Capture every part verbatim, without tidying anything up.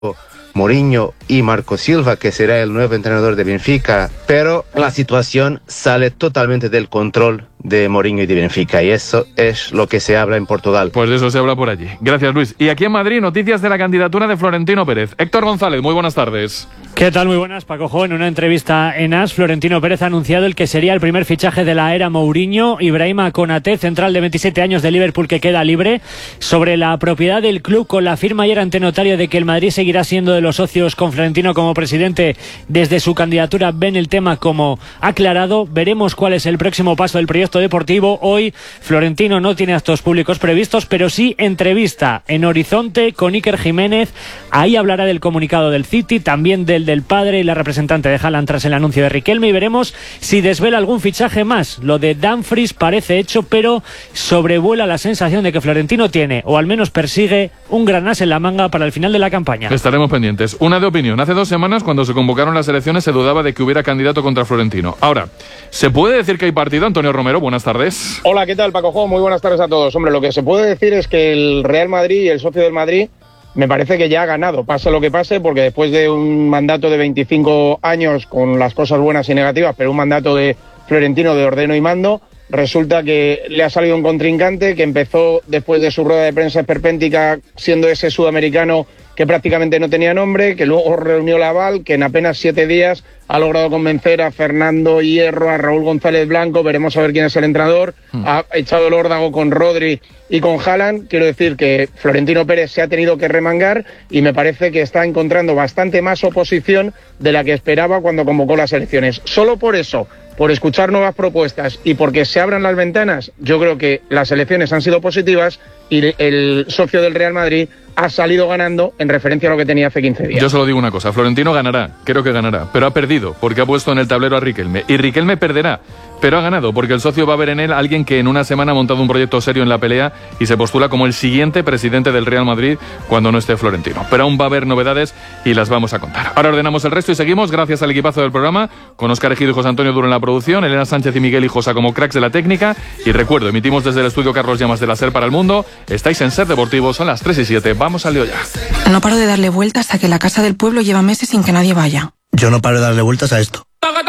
Mourinho y Marco Silva, que será el nuevo entrenador de Benfica, pero la situación sale totalmente del control de Mourinho y de Benfica, y eso es lo que se habla en Portugal. Pues de eso se habla por allí. Gracias, Luis. Y aquí en Madrid, noticias de la candidatura de Florentino Pérez. Héctor González, muy buenas tardes. ¿Qué tal? Muy buenas, Paco Jo. En una entrevista en AS, Florentino Pérez ha anunciado el que sería el primer fichaje de la era Mourinho, Ibrahima Konaté, central de veintisiete años de Liverpool, que queda libre. Sobre la propiedad del club, con la firma ayer ante notario de que el Madrid seguirá siendo de los socios con Florentino como presidente desde su candidatura, ven el tema como aclarado. Veremos cuál es el próximo paso del proyecto deportivo. Hoy Florentino no tiene actos públicos previstos, pero sí entrevista en Horizonte con Iker Jiménez. Ahí hablará del comunicado del City, también del del padre y la representante de Haaland tras el anuncio de Riquelme, y veremos si desvela algún fichaje más. Lo de Dumfries parece hecho, pero sobrevuela la sensación de que Florentino tiene, o al menos persigue, un gran as en la manga para el final de la campaña. Estaremos pendientes. Una de opinión. Hace dos semanas, cuando se convocaron las elecciones, se dudaba de que hubiera candidato contra Florentino. Ahora, ¿se puede decir que hay partido? Antonio Romero, buenas tardes. Hola, ¿qué tal, Paco Jo? Muy buenas tardes a todos. Hombre, lo que se puede decir es que el Real Madrid y el socio del Madrid me parece que ya ha ganado, pase lo que pase, porque después de un mandato de veinticinco años con las cosas buenas y negativas, pero un mandato de Florentino de ordeno y mando, resulta que le ha salido un contrincante que empezó después de su rueda de prensa esperpéntica siendo ese sudamericano que prácticamente no tenía nombre, que luego reunió la aval, que en apenas siete días ha logrado convencer a Fernando Hierro, a Raúl González Blanco, veremos a ver quién es el entrenador, mm. ha echado el órdago con Rodri y con Haaland. Quiero decir que Florentino Pérez se ha tenido que remangar y me parece que está encontrando bastante más oposición de la que esperaba cuando convocó las elecciones. Solo por eso, por escuchar nuevas propuestas y porque se abran las ventanas, yo creo que las elecciones han sido positivas y el socio del Real Madrid ha salido ganando en referencia a lo que tenía hace quince días. Yo solo digo una cosa, Florentino ganará, creo que ganará, pero ha perdido porque ha puesto en el tablero a Riquelme, y Riquelme perderá, pero ha ganado porque el socio va a ver en él a alguien que en una semana ha montado un proyecto serio en la pelea y se postula como el siguiente presidente del Real Madrid cuando no esté Florentino. Pero aún va a haber novedades y las vamos a contar. Ahora ordenamos el resto y seguimos, gracias al equipazo del programa, con Óscar Ejido y José Antonio Duro en la producción, Elena Sánchez y Miguel Hijosa como cracks de la técnica, y recuerdo, emitimos desde el estudio Carlos Llamas de la SER para el mundo. Estáis en SER Deportivo, son las tres y siete, vamos al lío ya. No paro de darle vueltas a que la casa del pueblo lleva meses sin que nadie vaya. Yo no paro de darle vueltas a esto.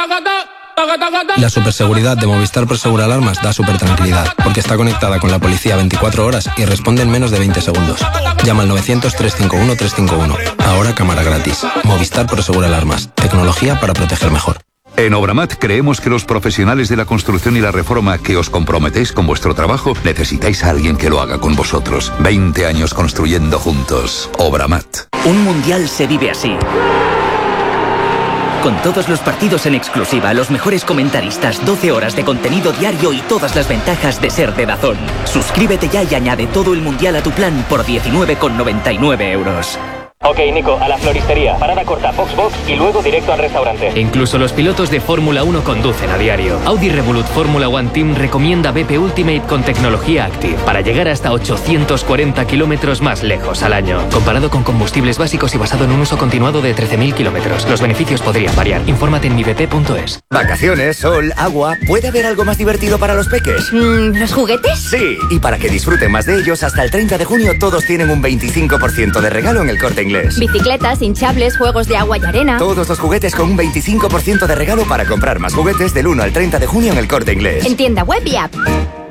La superseguridad de Movistar Prosegur Alarmas da super tranquilidad, porque está conectada con la policía veinticuatro horas y responde en menos de veinte segundos. Llama al novecientos, trescientos cincuenta y uno, trescientos cincuenta y uno. Ahora cámara gratis. Movistar Prosegur Alarmas. Tecnología para proteger mejor. En Obramat creemos que los profesionales de la construcción y la reforma que os comprometéis con vuestro trabajo necesitáis a alguien que lo haga con vosotros. veinte años construyendo juntos. Obramat. Un mundial se vive así. Con todos los partidos en exclusiva, los mejores comentaristas, doce horas de contenido diario y todas las ventajas de ser de DAZN. Suscríbete ya y añade todo el mundial a tu plan por diecinueve con noventa y nueve euros. Ok, Nico, a la floristería, parada corta, Foxbox y luego directo al restaurante. Incluso los pilotos de Fórmula uno conducen a diario. Audi Revolut Fórmula One Team recomienda B P Ultimate con tecnología Active para llegar hasta ochocientos cuarenta kilómetros más lejos al año. Comparado con combustibles básicos y basado en un uso continuado de trece mil kilómetros. Los beneficios podrían variar. Infórmate en mi b p punto es. Vacaciones, sol, agua. ¿Puede haber algo más divertido para los peques? Mm, ¿Los juguetes? Sí, y para que disfruten más de ellos, hasta el treinta de junio todos tienen un veinticinco por ciento de regalo en el Corte Inglés. Bicicletas, hinchables, juegos de agua y arena. Todos los juguetes con un veinticinco por ciento de regalo para comprar más juguetes del uno al treinta de junio en el Corte Inglés. En tienda web y app.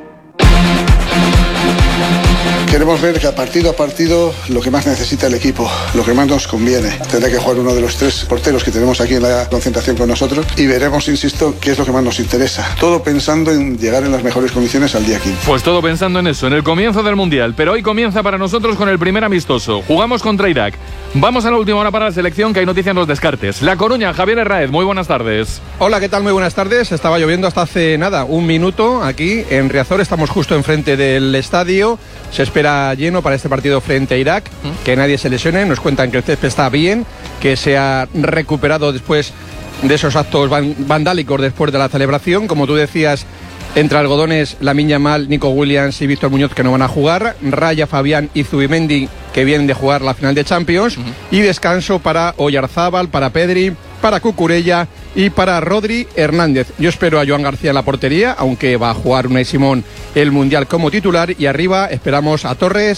Queremos ver que a partido a partido lo que más necesita el equipo, lo que más nos conviene. Tendrá que jugar uno de los tres porteros que tenemos aquí en la concentración con nosotros y veremos, insisto, qué es lo que más nos interesa. Todo pensando en llegar en las mejores condiciones al día quince. Pues todo pensando en eso, en el comienzo del Mundial. Pero hoy comienza para nosotros con el primer amistoso. Jugamos contra Irak. Vamos a la última hora para la selección, que hay noticias en los descartes. La Coruña, Javier Herráez, muy buenas tardes. Hola, ¿qué tal? Muy buenas tardes. Estaba lloviendo hasta hace nada, un minuto aquí en Riazor. Estamos justo enfrente del estadio. Se espera lleno para este partido frente a Irak. ¿Mm? Que nadie se lesione. Nos cuentan que el césped está bien, que se ha recuperado después de esos actos vandálicos después de la celebración. Como tú decías, entre algodones, Lamine Yamal, Nico Williams y Víctor Muñoz, que no van a jugar. Raya, Fabián y Zubimendi, que vienen de jugar la final de Champions. Uh-huh. Y descanso para Oyarzábal, para Pedri, para Cucurella y para Rodri Hernández. Yo espero a Joan García en la portería, aunque va a jugar Unai Simón el Mundial como titular. Y arriba esperamos a Torres,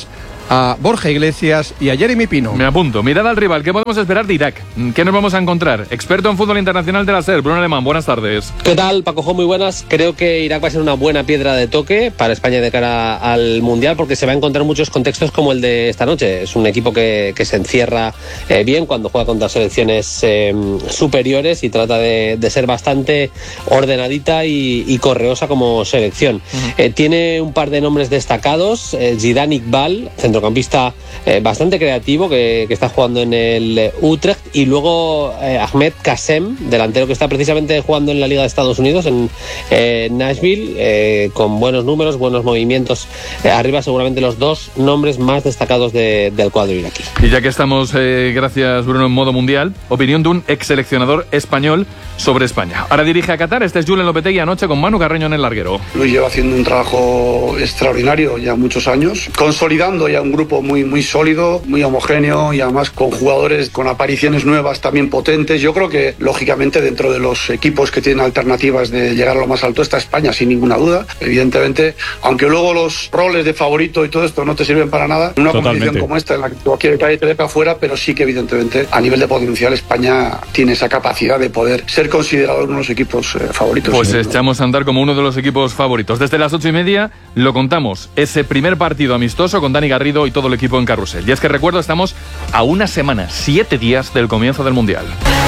a Borja Iglesias y a Jeremy Pino. Me apunto. Mirada al rival. ¿Qué podemos esperar de Irak? ¿Qué nos vamos a encontrar? Experto en fútbol internacional de la SER, Bruno Alemán. Buenas tardes. ¿Qué tal, Paco Jo? Muy buenas. Creo que Irak va a ser una buena piedra de toque para España de cara al Mundial, porque se va a encontrar muchos contextos como el de esta noche. Es un equipo que, que se encierra eh, bien cuando juega contra selecciones eh, superiores y trata de, de ser bastante ordenadita y, y correosa como selección. Uh-huh. Eh, tiene un par de nombres destacados. Eh, Zidane Iqbal, centrocampista eh, bastante creativo que, que está jugando en el Utrecht, y luego eh, Ahmed Kassem, delantero que está precisamente jugando en la Liga de Estados Unidos en eh, Nashville, eh, con buenos números, buenos movimientos eh, arriba, seguramente los dos nombres más destacados de, del cuadro iraquí. Y ya que estamos, eh, gracias Bruno, en modo mundial, opinión de un ex seleccionador español sobre España. Ahora dirige a Qatar. Este es Julen Lopetegui anoche con Manu Carreño en el larguero. Luis lleva haciendo un trabajo extraordinario ya muchos años, consolidando ya un grupo muy, muy sólido, muy homogéneo, y además con jugadores con apariciones nuevas también potentes. Yo creo que lógicamente dentro de los equipos que tienen alternativas de llegar a lo más alto está España, sin ninguna duda. Evidentemente, aunque luego los roles de favorito y todo esto no te sirven para nada en una Totalmente. competición como esta en la que cualquier calle te deja afuera, pero sí que evidentemente a nivel de potencial España tiene esa capacidad de poder ser considerado uno de los equipos eh, favoritos. Pues echamos a andar como uno de los equipos favoritos. Desde las ocho y media lo contamos, ese primer partido amistoso con Dani Garrido y todo el equipo en Carrusel. Y es que recuerdo, estamos a una semana, siete días del comienzo del Mundial.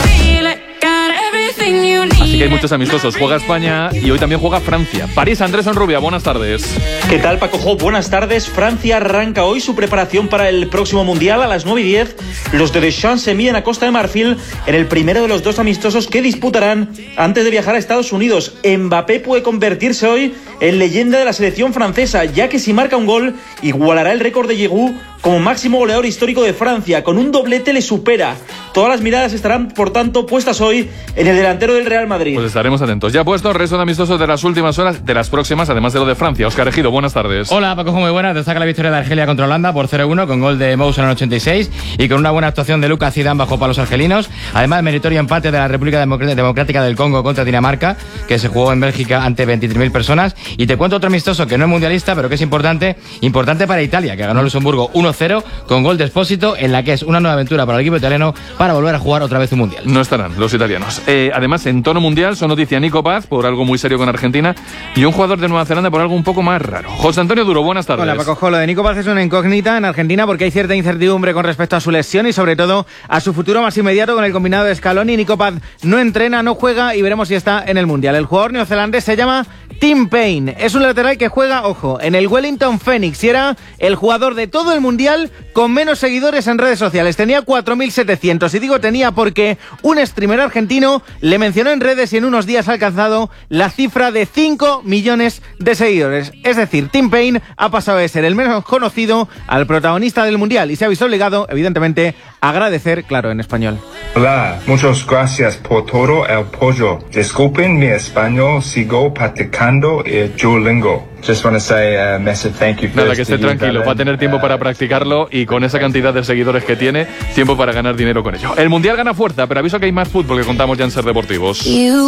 Así que hay muchos amistosos. Juega España y hoy también juega Francia. París, Andrés Onrubia, buenas tardes. ¿Qué tal, Paco Jo? Buenas tardes. Francia arranca hoy su preparación para el próximo Mundial. A las nueve y diez, los de Deschamps se miden a Costa de Marfil en el primero de los dos amistosos que disputarán antes de viajar a Estados Unidos. Mbappé puede convertirse hoy en leyenda de la selección francesa, ya que si marca un gol, igualará el récord de Giroud como máximo goleador histórico de Francia. Con un doblete le supera. Todas las miradas estarán, por tanto, puestas hoy en el delantero del Real Madrid. Pues estaremos atentos. Ya puesto el resto de amistosos de las últimas horas, de las próximas, además de lo de Francia. Óscar Ejido, buenas tardes. Hola, Paco, muy buenas. Destaca la victoria de Argelia contra Holanda por cero uno con gol de Moussa en el ochenta y seis y con una buena actuación de Lucas Zidane bajo palos argelinos. Además, meritorio empate de la República Democrática del Congo contra Dinamarca, que se jugó en Bélgica ante veintitrés mil personas. Y te cuento otro amistoso que no es mundialista, pero que es importante, importante para Italia, que ganó Luxemburgo uno cero con gol de Espósito, en la que es una nueva aventura para el equipo italiano para volver a jugar otra vez un mundial. No estarán los italianos. Eh, además, en tono mundial, son noticia Nico Paz por algo muy serio con Argentina y un jugador de Nueva Zelanda por algo un poco más raro. José Antonio Duro, buenas tardes. Hola, Paco Jo. Lo de Nico Paz es una incógnita en Argentina porque hay cierta incertidumbre con respecto a su lesión y sobre todo a su futuro más inmediato con el combinado de Scaloni. Nico Paz no entrena, no juega y veremos si está en el mundial. El jugador neozelandés se llama Tim Payne. Es un lateral que juega, ojo, en el Wellington Phoenix y era el jugador de todo el mundial con menos seguidores en redes sociales. Tenía cuatro mil setecientos y digo tenía porque un streamer argentino le mencionó en redes y en unos días ha alcanzado la cifra de cinco millones de seguidores. Es decir, Tim Payne ha pasado de ser el menos conocido al protagonista del mundial y se ha visto obligado, evidentemente, a agradecer, claro, en español. Hola, muchas gracias por todo el apoyo. Disculpen mi español, sigo practicando el Duolingo. Just want to say a massive thank you. Nada, que esté tranquilo, va a tener tiempo para practicarlo y con esa cantidad de seguidores que tiene, tiempo para ganar dinero con ello. El Mundial gana fuerza, pero aviso que hay más fútbol que contamos ya en Ser Deportivos.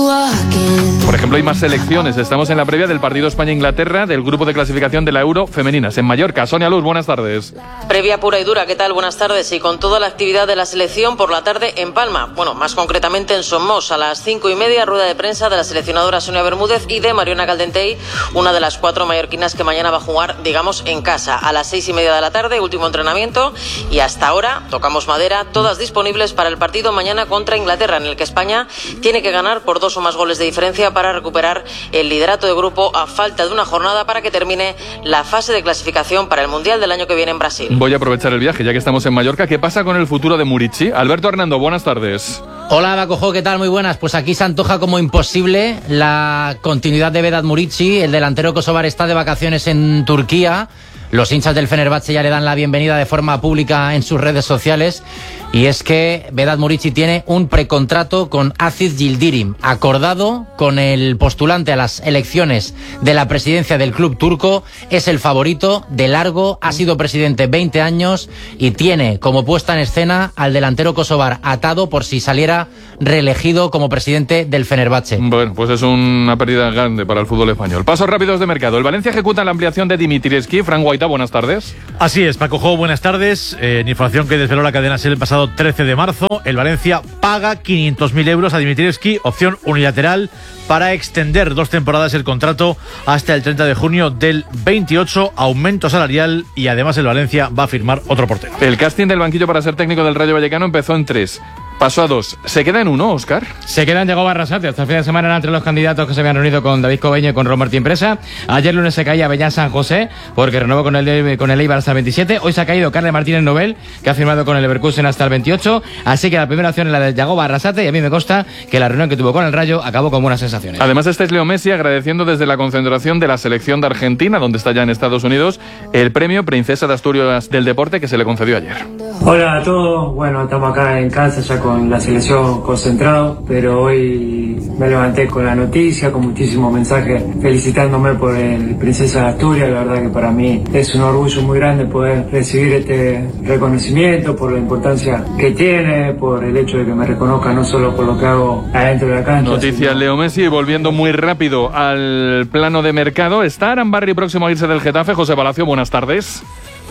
Por ejemplo, hay más selecciones. Estamos en la previa del partido España-Inglaterra del grupo de clasificación de la Euro femeninas en Mallorca. Sonia Luz, buenas tardes. Previa pura y dura, ¿qué tal? Buenas tardes. Y con toda la actividad de la selección por la tarde en Palma. Bueno, más concretamente en Somos, a las cinco y media, rueda de prensa de la seleccionadora Sonia Bermúdez y de Mariona Caldentey, una de las cuatro mallorquinas que mañana va a jugar, digamos, en casa. A las seis y media de la tarde, último entrenamiento, y hasta ahora, tocamos madera, todas disponibles para el partido mañana contra Inglaterra, en el que España tiene que ganar por dos o más goles de diferencia para recuperar el liderato de grupo a falta de una jornada para que termine la fase de clasificación para el Mundial del año que viene en Brasil. Voy a aprovechar el viaje, ya que estamos en Mallorca. ¿Qué pasa con el futuro de Murici? Alberto Hernando, buenas tardes. Hola, Paco Jo, ¿qué tal? Muy buenas. Pues aquí se antoja como imposible la continuidad de Vedat Murici. El delantero kosovar está de vacaciones en Turquía. Los hinchas del Fenerbahce ya le dan la bienvenida de forma pública en sus redes sociales. Y es que Vedat Murici tiene un precontrato con Aziz Yildirim, acordado con el postulante a las elecciones de la presidencia del club turco. Es el favorito de largo, ha sido presidente veinte años y tiene como puesta en escena al delantero kosovar atado por si saliera reelegido como presidente del Fenerbahce. Bueno, pues es una pérdida grande para el fútbol español. Pasos rápidos de mercado. El Valencia ejecuta la ampliación de Dimitrievski. Fran Guaita, buenas tardes. Así es, Paco Jo, buenas tardes. Eh, en información que desveló la cadena SER el pasado trece de marzo, el Valencia paga quinientos mil euros a Dimitrievski, opción unilateral para extender dos temporadas el contrato hasta el treinta de junio del veintiocho, aumento salarial, y además el Valencia va a firmar otro portero. El casting del banquillo para ser técnico del Rayo Vallecano empezó en tres. Pasó a dos. ¿Se queda en uno, Óscar? Se queda en Yagoba Arrasate. Hasta el fin de semana eran entre los candidatos que se habían reunido con David Cobeño y con Ron Martín Presa. Ayer lunes se caía Bellán San José, porque renovó con el, con el Eibar hasta el veintisiete. Hoy se ha caído Carles Martínez Nobel, que ha firmado con el Leverkusen hasta el veintiocho. Así que la primera opción es la de Yagoba Arrasate, y a mí me consta que la reunión que tuvo con el Rayo acabó con buenas sensaciones. Además, este es Leo Messi agradeciendo desde la concentración de la selección de Argentina, donde está ya en Estados Unidos, el premio Princesa de Asturias del Deporte que se le concedió ayer. Hola a todos. Bueno, estamos acá en casa ya con la selección concentrado, pero hoy me levanté con la noticia, con muchísimos mensajes felicitándome por el Princesa de Asturias. La verdad que para mí es un orgullo muy grande poder recibir este reconocimiento, por la importancia que tiene, por el hecho de que me reconozca no solo por lo que hago adentro de la cancha. Noticias, sino... Leo Messi. Volviendo muy rápido al plano de mercado, ¿está Arambarri próximo a irse del Getafe? José Palacio, buenas tardes.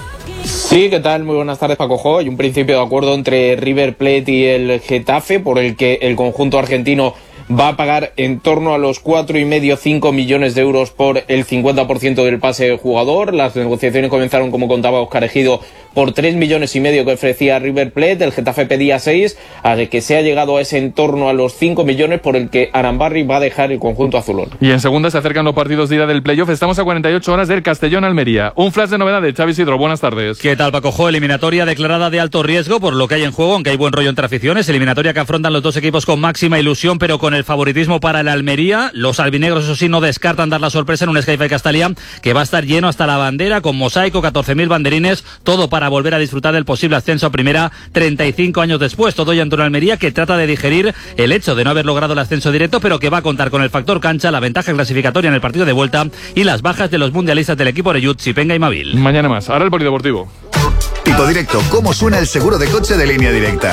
Sí, ¿qué tal? Muy buenas tardes, Paco Jo. Hay un principio de acuerdo entre River Plate y el Getafe, por el que el conjunto argentino va a pagar en torno a los cuatro y medio cinco millones de euros por el cincuenta por ciento del pase del jugador. Las negociaciones comenzaron, como contaba Óscar Ejido, por tres millones y medio que ofrecía River Plate. El Getafe pedía seis, a que se ha llegado a ese en torno a los cinco millones, por el que Arambarri va a dejar el conjunto azulón. Y en segunda se acercan los partidos de ida del playoff. Estamos a cuarenta y ocho horas del Castellón-Almería. Un flash de novedades, Xavi Isidro, buenas tardes. ¿Qué tal, Paco Jo? Eliminatoria declarada de alto riesgo por lo que hay en juego, aunque hay buen rollo entre aficiones. Eliminatoria que afrontan los dos equipos con máxima ilusión, pero con el favoritismo para el Almería. Los albinegros, eso sí, no descartan dar la sorpresa en un Sky Castellá que va a estar lleno hasta la bandera, con mosaico, catorce mil banderines, todo para volver a disfrutar del posible ascenso a primera treinta y cinco años después. Todo ya en torno a Almería, que trata de digerir el hecho de no haber logrado el ascenso directo, pero que va a contar con el factor cancha, la ventaja clasificatoria en el partido de vuelta y las bajas de los mundialistas del equipo Oreyud, Chipenga y Mavil. Mañana más. Ahora el polideportivo. Tipo Directo, ¿cómo suena el seguro de coche de Línea Directa?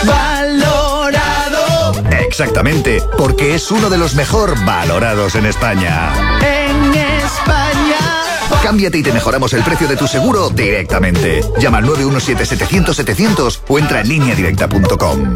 Valorado. Exactamente, porque es uno de los mejor valorados en España. En España. Cámbiate y te mejoramos el precio de tu seguro directamente. Llama al nueve uno siete setecientos setecientos o entra en línea directa punto com.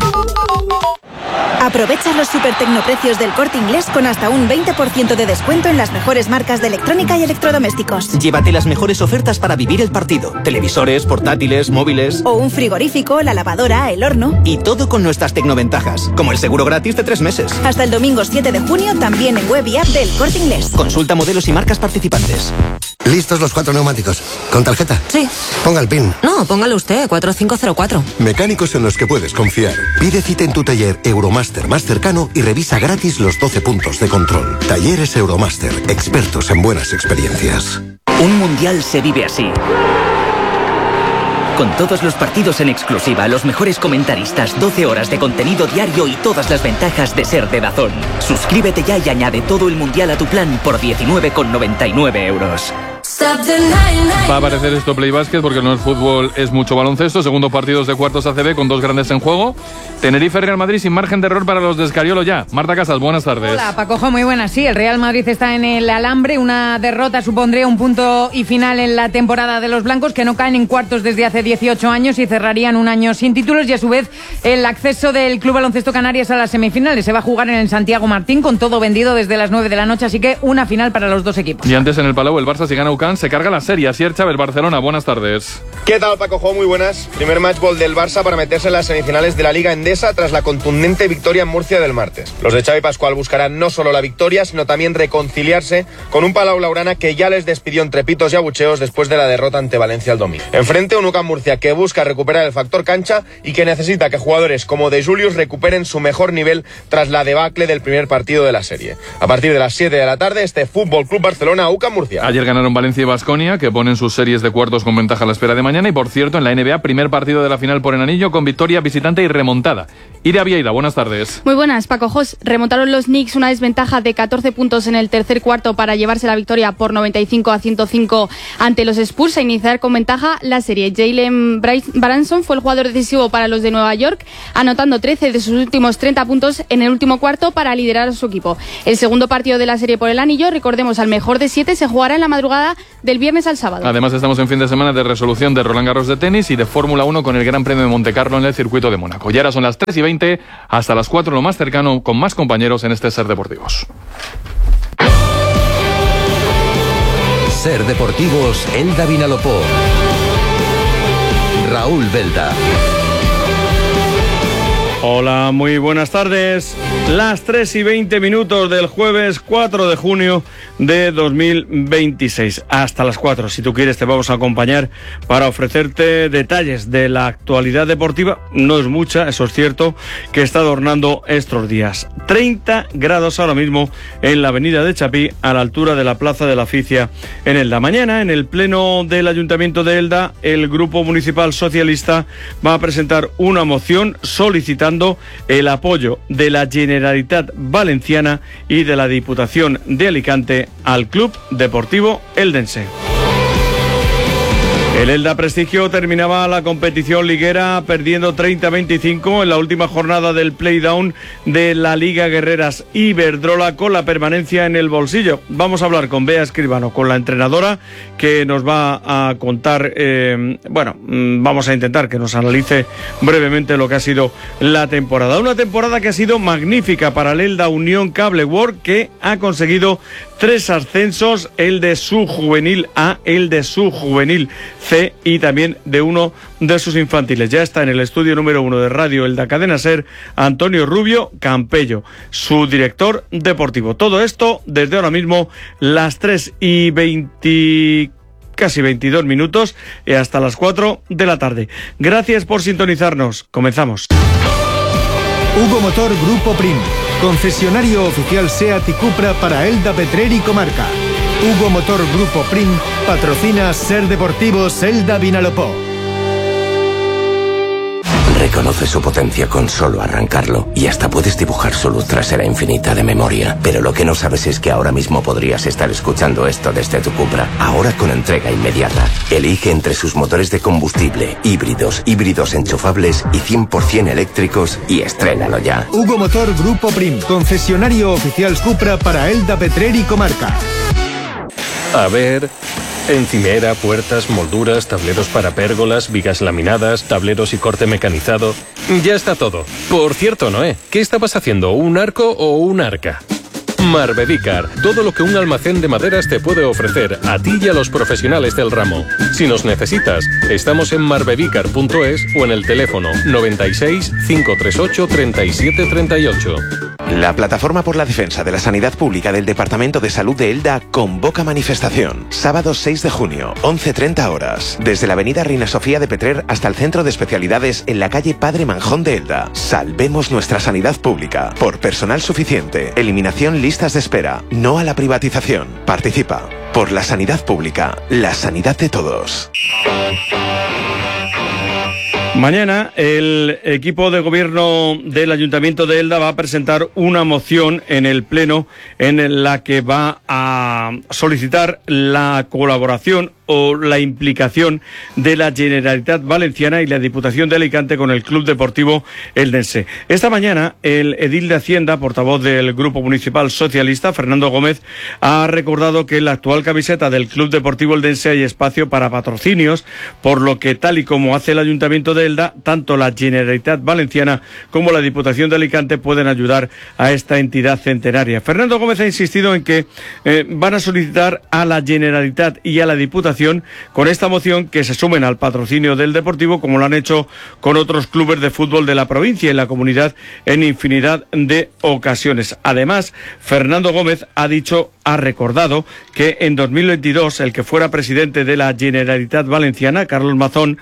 Aprovecha los super tecnoprecios del Corte Inglés con hasta un veinte por ciento de descuento en las mejores marcas de electrónica y electrodomésticos. Llévate las mejores ofertas para vivir el partido. Televisores, portátiles, móviles. O un frigorífico, la lavadora, el horno. Y todo con nuestras tecnoventajas, como el seguro gratis de tres meses. Hasta el domingo siete de junio también en web y app del Corte Inglés. Consulta modelos y marcas participantes. ¿Listos los cuatro neumáticos? ¿Con tarjeta? Sí. Ponga el PIN. No, póngalo usted, cuatro cinco cero cuatro. Mecánicos en los que puedes confiar. Pide cita en tu taller Euromaster más cercano y revisa gratis los doce puntos de control. Talleres Euromaster, expertos en buenas experiencias. Un mundial se vive así. Con todos los partidos en exclusiva, los mejores comentaristas, doce horas de contenido diario y todas las ventajas de ser de DAZN. Suscríbete ya y añade todo el mundial a tu plan por diecinueve con noventa y nueve euros. Va a aparecer esto Play Basket porque no es fútbol, es mucho baloncesto. Segundos partidos de cuartos A C B con dos grandes en juego. Tenerife Real Madrid sin margen de error para los de Escariolo ya. Marta Casas, buenas tardes. Hola, Paco Jo, muy buenas. Sí, el Real Madrid está en el alambre. Una derrota supondría un punto y final en la temporada de los blancos, que no caen en cuartos desde hace dieciocho años y cerrarían un año sin títulos. Y a su vez el acceso del Club Baloncesto Canarias a las semifinales se va a jugar en el Santiago Martín, con todo vendido desde las nueve de la noche, así que una final para los dos equipos. Y antes en el Palau, el Barça, si gana U C A N, se carga la serie. Asier Chávez, Barcelona, buenas tardes. ¿Qué tal, Paco Jo? Muy buenas. Primer match ball del Barça para meterse en las semifinales de la Liga Endesa tras la contundente victoria en Murcia del martes. Los de Xavi Pascual buscarán no solo la victoria, sino también reconciliarse con un Palau Blaugrana que ya les despidió entre pitos y abucheos después de la derrota ante Valencia el domingo. Enfrente, un U C A N Murcia que busca recuperar el factor cancha y que necesita que jugadores como De Julius recuperen su mejor nivel tras la debacle del primer partido de la serie. A partir de las siete de la tarde, este Fútbol Club Barcelona, U C A N Murcia. Ayer ganaron Valencia Valencia y Baskonia, que ponen sus series de cuartos con ventaja a la espera de mañana. Y por cierto, en la N B A, primer partido de la final por el anillo con victoria visitante y remontada. Iria Vieira, buenas tardes. Muy buenas, Paco Jos. Remontaron los Knicks una desventaja de catorce puntos en el tercer cuarto para llevarse la victoria por noventa y cinco a ciento cinco ante los Spurs e iniciar con ventaja la serie. Jalen Branson fue el jugador decisivo para los de Nueva York, anotando trece de sus últimos treinta puntos en el último cuarto para liderar a su equipo. El segundo partido de la serie por el anillo, recordemos, al mejor de siete, se jugará en la madrugada del viernes al sábado. Además, estamos en fin de semana de resolución de Roland Garros de tenis y de Fórmula uno con el Gran Premio de Montecarlo en el circuito de Mónaco. Y ahora son las tres y veinte, hasta las cuatro lo más cercano, con más compañeros en este Ser Deportivos. Ser Deportivos, Elda Vinalopó. Raúl Belda. Hola, muy buenas tardes. Las tres y veinte minutos del jueves cuatro de junio de dos mil veintiséis. Hasta las cuatro, si tú quieres, te vamos a acompañar para ofrecerte detalles de la actualidad deportiva. No es mucha, eso es cierto, que está adornando estos días. treinta grados ahora mismo en la avenida de Chapí, a la altura de la Plaza de la Aficia en Elda. Mañana, en el pleno del Ayuntamiento de Elda, el Grupo Municipal Socialista va a presentar una moción solicitando el apoyo de la Generalitat Valenciana y de la Diputación de Alicante al Club Deportivo Eldense. El Elda Prestigio terminaba la competición liguera perdiendo treinta a veinticinco en la última jornada del playdown de la Liga Guerreras Iberdrola, con la permanencia en el bolsillo. Vamos a hablar con Bea Escribano, con la entrenadora, que nos va a contar, eh, bueno, vamos a intentar que nos analice brevemente lo que ha sido la temporada. Una temporada que ha sido magnífica para el Elda Unión Cable World, que ha conseguido tres ascensos, el de su juvenil A, el de su juvenil C y también de uno de sus infantiles. Ya está en el estudio número uno de Radio Elda Cadena Ser Antonio Rubio Campello, su director deportivo. Todo esto desde ahora mismo las tres y veinte, casi veintidós minutos, y hasta las cuatro de la tarde. Gracias por sintonizarnos. Comenzamos. Hugo Motor Grupo Prim, concesionario oficial SEAT y Cupra para Elda, Petrer y comarca. Hugo Motor Grupo Prim patrocina Ser Deportivos Elda Vinalopó. Reconoce su potencia con solo arrancarlo y hasta puedes dibujar su luz trasera infinita de memoria. Pero lo que no sabes es que ahora mismo podrías estar escuchando esto desde tu Cupra. Ahora con entrega inmediata. Elige entre sus motores de combustible, híbridos, híbridos enchufables y cien por ciento eléctricos y estrénalo ya. Hugo Motor Grupo Prim, concesionario oficial Cupra para Elda, Petrer y comarca. A ver... encimera, puertas, molduras, tableros para pérgolas, vigas laminadas, tableros y corte mecanizado. Ya está todo. Por cierto, Noé, ¿qué estabas haciendo? ¿Un arco o un arca? Marbedícar, todo lo que un almacén de maderas te puede ofrecer a ti y a los profesionales del ramo. Si nos necesitas, estamos en marbedícar punto es o en el teléfono noventa y seis, cinco tres ocho, treinta y siete treinta y ocho. La Plataforma por la Defensa de la Sanidad Pública del Departamento de Salud de Elda convoca manifestación. Sábado seis de junio, once treinta horas. Desde la avenida Reina Sofía de Petrer hasta el Centro de Especialidades en la calle Padre Manjón de Elda. Salvemos nuestra sanidad pública. Por personal suficiente. Eliminación listas de espera. No a la privatización. Participa. Por la sanidad pública. La sanidad de todos. Mañana el equipo de gobierno del Ayuntamiento de Elda va a presentar una moción en el Pleno en la que va a solicitar la colaboración o la implicación de la Generalitat Valenciana y la Diputación de Alicante con el Club Deportivo Eldense. Esta mañana el edil de Hacienda, portavoz del Grupo Municipal Socialista, Fernando Gómez, ha recordado que en la actual camiseta del Club Deportivo Eldense hay espacio para patrocinios, por lo que, tal y como hace el Ayuntamiento de Elda, tanto la Generalitat Valenciana como la Diputación de Alicante pueden ayudar a esta entidad centenaria. Fernando Gómez ha insistido en que eh, van a solicitar a la Generalitat y a la Diputación Diputación con esta moción que se sumen al patrocinio del Deportivo, como lo han hecho con otros clubes de fútbol de la provincia y la comunidad en infinidad de ocasiones. Además, Fernando Gómez ha dicho, ha recordado que en dos mil veintidós el que fuera presidente de la Generalitat Valenciana, Carlos Mazón,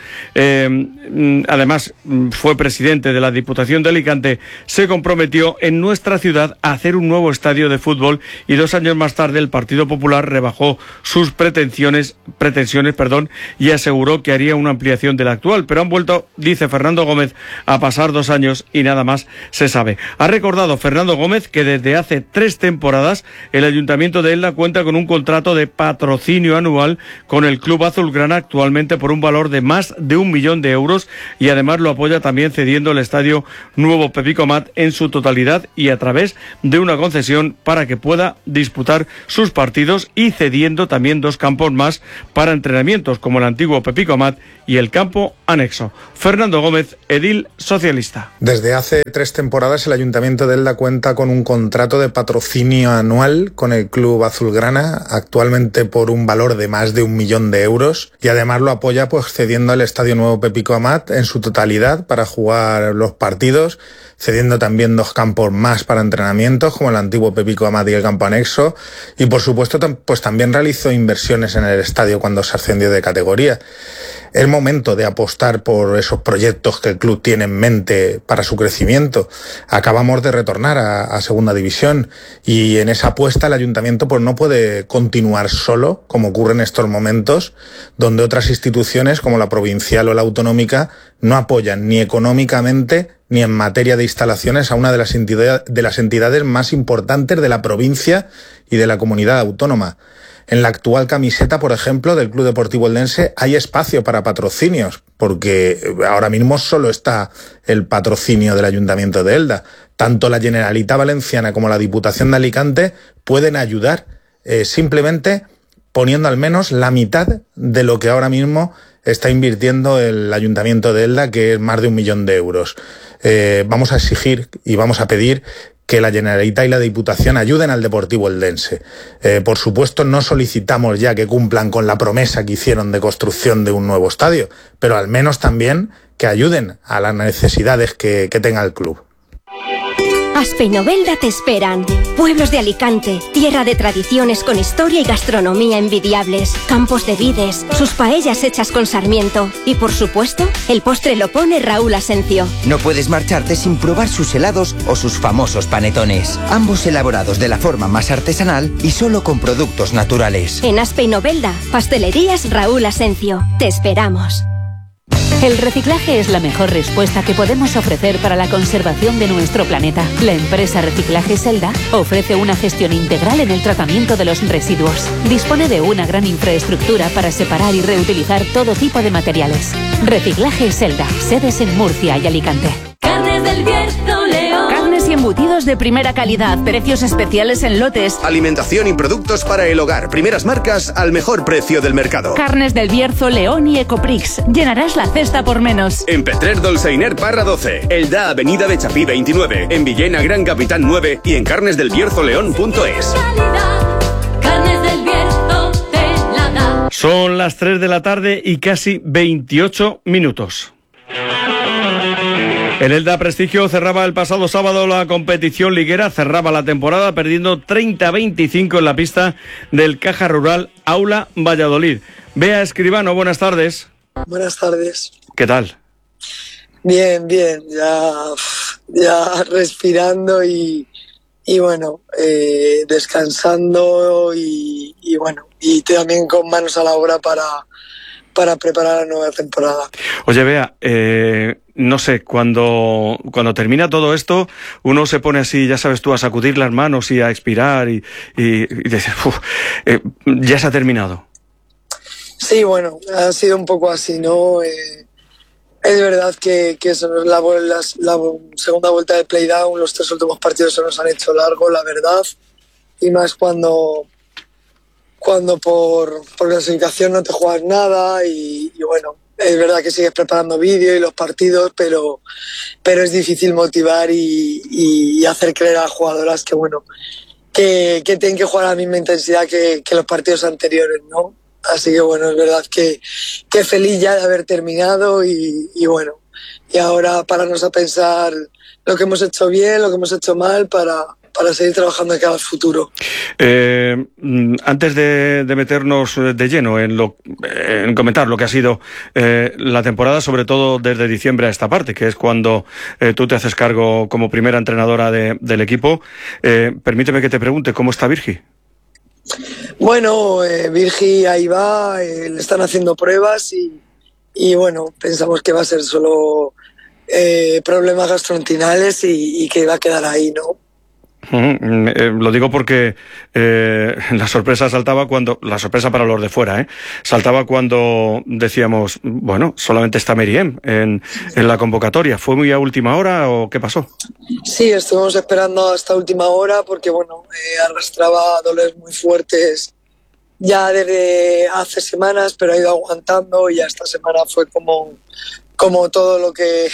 eh, además fue presidente de la Diputación de Alicante, se comprometió en nuestra ciudad a hacer un nuevo estadio de fútbol y dos años más tarde el Partido Popular rebajó sus pretensiones, pretensiones perdón, y aseguró que haría una ampliación del actual, pero han vuelto, dice Fernando Gómez, a pasar dos años y nada más se sabe. Ha recordado Fernando Gómez que desde hace tres temporadas el Ayuntamiento de Elda cuenta con un contrato de patrocinio anual con el Club Azulgrana, actualmente por un valor de más de un millón de euros, y además lo apoya también cediendo el estadio Nuevo Pepico Mat en su totalidad y a través de una concesión para que pueda disputar sus partidos, y cediendo también dos campos más para entrenamientos como el antiguo Pepico Mat y el campo anexo. Fernando Gómez, edil socialista. Desde hace tres temporadas el Ayuntamiento de Elda cuenta con un contrato de patrocinio anual con el Club Azulgrana, actualmente por un valor de más de un millón de euros, y además lo apoya pues cediendo el estadio Nuevo Pepico Amat en su totalidad para jugar los partidos, cediendo también dos campos más para entrenamientos como el antiguo Pepico Amat y el campo anexo, y por supuesto pues también realizó inversiones en el estadio cuando se ascendió de categoría. Es momento de apostar por esos proyectos que el club tiene en mente para su crecimiento. Acabamos de retornar a, a segunda división y en esa apuesta el ayuntamiento pues no puede continuar solo, como ocurre en estos momentos, donde otras instituciones como la provincial o la autonómica no apoyan ni económicamente ni en materia de instalaciones a una de las entidades, de las entidades más importantes de la provincia y de la comunidad autónoma. En la actual camiseta, por ejemplo, del Club Deportivo Eldense hay espacio para patrocinios, porque ahora mismo solo está el patrocinio del Ayuntamiento de Elda. Tanto la Generalitat Valenciana como la Diputación de Alicante pueden ayudar eh, simplemente poniendo al menos la mitad de lo que ahora mismo está invirtiendo el Ayuntamiento de Elda, que es más de un millón de euros. Eh, vamos a exigir y vamos a pedir que la Generalitat y la Diputación ayuden al Deportivo Eldense. Eh, por supuesto, no solicitamos ya que cumplan con la promesa que hicieron de construcción de un nuevo estadio, pero al menos también que ayuden a las necesidades que, que tenga el club. Aspe y Novelda te esperan. Pueblos de Alicante, tierra de tradiciones con historia y gastronomía envidiables, campos de vides, sus paellas hechas con sarmiento y, por supuesto, el postre lo pone Raúl Asencio. No puedes marcharte sin probar sus helados o sus famosos panetones, ambos elaborados de la forma más artesanal y solo con productos naturales. En Aspe y Novelda, pastelerías Raúl Asencio. Te esperamos. El reciclaje es la mejor respuesta que podemos ofrecer para la conservación de nuestro planeta. La empresa Reciclajes Elda ofrece una gestión integral en el tratamiento de los residuos. Dispone de una gran infraestructura para separar y reutilizar todo tipo de materiales. Reciclajes Elda, sedes en Murcia y Alicante. Carnes del Bierzo León. Carnes y embutidos de primera calidad, precios especiales en lotes. Alimentación y productos para el hogar, primeras marcas al mejor precio del mercado. Carnes del Bierzo León y Ecoprix. Llenarás la cesta por menos. En Petrer Dolceiner Parra doce, Elda Avenida de Chapí veintinueve, en Villena Gran Capitán nueve y en carnes del bierzo león punto es. Carnes del Bierzo te la da. Son las tres de la tarde y casi veintiocho minutos. El Elda Prestigio cerraba el pasado sábado la competición liguera, cerraba la temporada perdiendo treinta a veinticinco en la pista del Caja Rural Aula Valladolid. Bea Escribano, buenas tardes. Buenas tardes. ¿Qué tal? Bien, bien, ya, ya respirando y, y bueno, eh, descansando y, y bueno, y también con manos a la obra para, para preparar la nueva temporada. Oye, Bea, eh, no sé, cuando, cuando termina todo esto, uno se pone así, ya sabes tú, a sacudir las manos y a expirar y, y, y decir, uf, eh, ya se ha terminado. Sí, bueno, ha sido un poco así, ¿no? Eh, es verdad que, que eso, la, la, la segunda vuelta de Playdown, los tres últimos partidos se nos han hecho largos, la verdad, y más cuando, cuando por, por clasificación no te juegas nada y, y bueno, es verdad que sigues preparando vídeo y los partidos, pero, pero es difícil motivar y, y hacer creer a las jugadoras que, bueno, que, que tienen que jugar a la misma intensidad que, que los partidos anteriores, ¿no? Así que bueno, es verdad que, que feliz ya de haber terminado y, y bueno, y ahora pararnos a pensar lo que hemos hecho bien, lo que hemos hecho mal para, para seguir trabajando de cara al futuro. Eh, antes de, de meternos de lleno en, lo, en comentar lo que ha sido eh, la temporada, sobre todo desde diciembre a esta parte, que es cuando eh, tú te haces cargo como primera entrenadora de, del equipo, eh, permíteme que te pregunte, ¿cómo está Virgi? Bueno, eh, Virgi ahí va, eh, le están haciendo pruebas y, y bueno, pensamos que va a ser solo eh, problemas gastrointestinales y, y que va a quedar ahí, ¿no? Uh-huh. Eh, lo digo porque eh, la sorpresa saltaba cuando, la sorpresa para los de fuera, ¿eh? saltaba cuando decíamos, bueno, solamente está Meriem en, en la convocatoria. ¿Fue muy a última hora o qué pasó? Sí, estuvimos esperando hasta última hora porque, bueno, eh, arrastraba dolores muy fuertes ya desde hace semanas, pero ha ido aguantando y ya esta semana fue como, como todo lo que,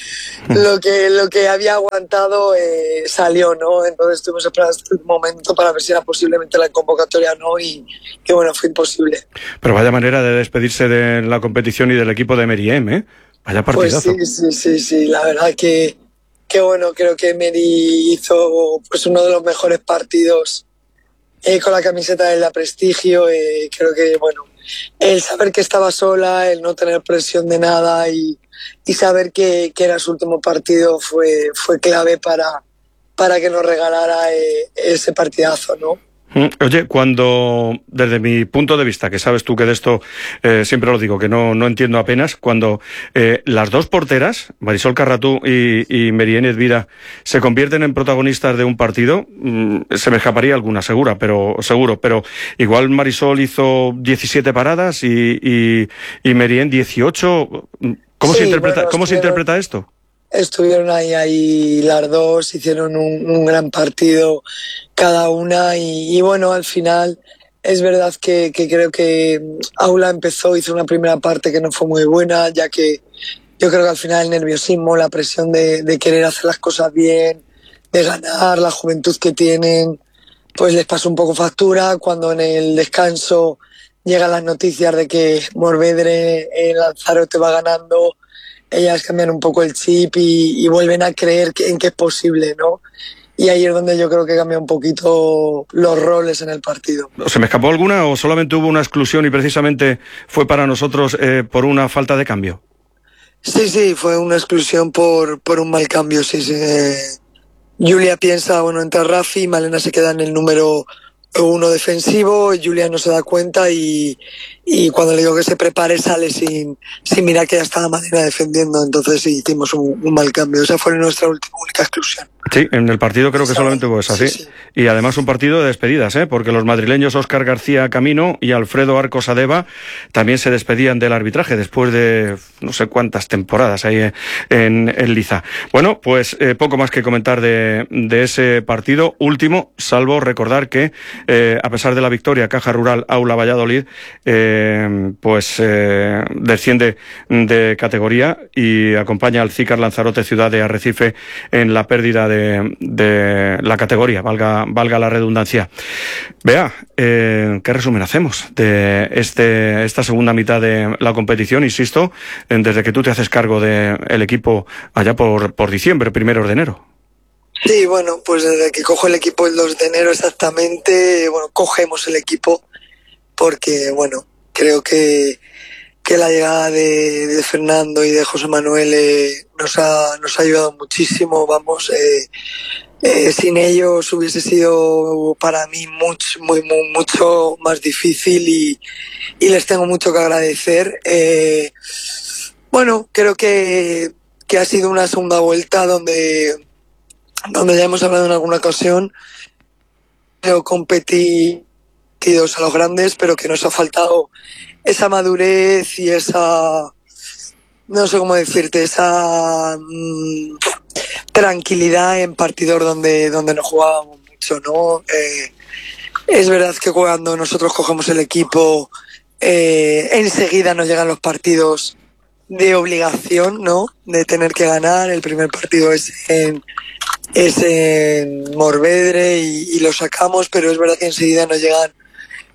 lo que, lo que había aguantado eh, salió, ¿no? Entonces estuvimos esperando hasta el momento para ver si era posiblemente la convocatoria o no y que, bueno, fue imposible. Pero vaya manera de despedirse de la competición y del equipo de Meriem, ¿eh? Vaya partidazo. Pues sí, sí, sí, sí, la verdad que, que bueno, creo que Meri hizo pues uno de los mejores partidos eh, con la camiseta de la Prestigio. Eh, creo que, bueno, el saber que estaba sola, el no tener presión de nada y, y saber que, que era su último partido fue, fue clave para, para que nos regalara eh, ese partidazo, ¿no? Oye, cuando, desde mi punto de vista, que sabes tú que de esto eh, siempre lo digo, que no, no entiendo apenas, cuando eh, las dos porteras, Marisol Carratú y, y Meriem Edvira, se convierten en protagonistas de un partido, mmm, se me escaparía alguna, segura, pero seguro, pero igual Marisol hizo diecisiete paradas y, y, y Meriem dieciocho. ¿Cómo, sí, se, interpreta, bueno, ¿cómo se interpreta esto? Estuvieron ahí, ahí las dos, hicieron un, un gran partido cada una y, y bueno, al final es verdad que, que creo que Aula empezó, hizo una primera parte que no fue muy buena, ya que yo creo que al final el nerviosismo, la presión de, de querer hacer las cosas bien, de ganar, la juventud que tienen, pues les pasó un poco factura. Cuando en el descanso llegan las noticias de que Morvedre, el Lanzarote va ganando, ellas cambian un poco el chip y, y vuelven a creer que, en que es posible, ¿no? Y ahí es donde yo creo que cambia un poquito los roles en el partido. ¿Se me escapó alguna o solamente hubo una exclusión y precisamente fue para nosotros eh, por una falta de cambio? Sí, sí, fue una exclusión por, por un mal cambio, sí, sí. Eh, Julia piensa, bueno, entra Rafi, Malena se queda en el número uno defensivo, Julia no se da cuenta y, y cuando le digo que se prepare sale sin, sin mirar que ya estaba Malena defendiendo, entonces sí, hicimos un, un mal cambio. Esa fue nuestra última, única exclusión. Sí, en el partido creo que solamente hubo esa, sí, sí, sí. Y además un partido de despedidas, ¿eh? Porque los madrileños Óscar García Camino y Alfredo Arcos Adeba también se despedían del arbitraje después de no sé cuántas temporadas ahí en, en Liza. Bueno, pues eh, poco más que comentar de, de ese partido último, salvo recordar que eh, a pesar de la victoria, Caja Rural Aula Valladolid eh, pues eh, desciende de categoría y acompaña al Cícar Lanzarote Ciudad de Arrecife en la pérdida de De, de la categoría, valga, valga la redundancia. Vea, eh, ¿qué resumen hacemos de este, esta segunda mitad de la competición? Insisto, desde que tú te haces cargo del equipo allá por, por diciembre, primeros de enero. Sí, bueno, pues desde que cojo el equipo el dos de enero exactamente, bueno, cogemos el equipo porque, bueno, creo que que la llegada de, de Fernando y de José Manuel eh, nos ha nos ha ayudado muchísimo. Vamos, eh, eh, sin ellos hubiese sido para mí mucho, muy, muy, mucho más difícil y, y les tengo mucho que agradecer. Eh, bueno, creo que, que ha sido una segunda vuelta donde, donde ya hemos hablado en alguna ocasión, pero competidos a los grandes, pero que nos ha faltado esa madurez y esa, no sé cómo decirte, esa mmm, tranquilidad en partidos donde, donde no jugábamos mucho, ¿no? Eh, es verdad que cuando nosotros cogemos el equipo, eh, enseguida nos llegan los partidos de obligación, ¿no? De tener que ganar. El primer partido es en, es en Morvedre y, y lo sacamos, pero es verdad que enseguida nos llegan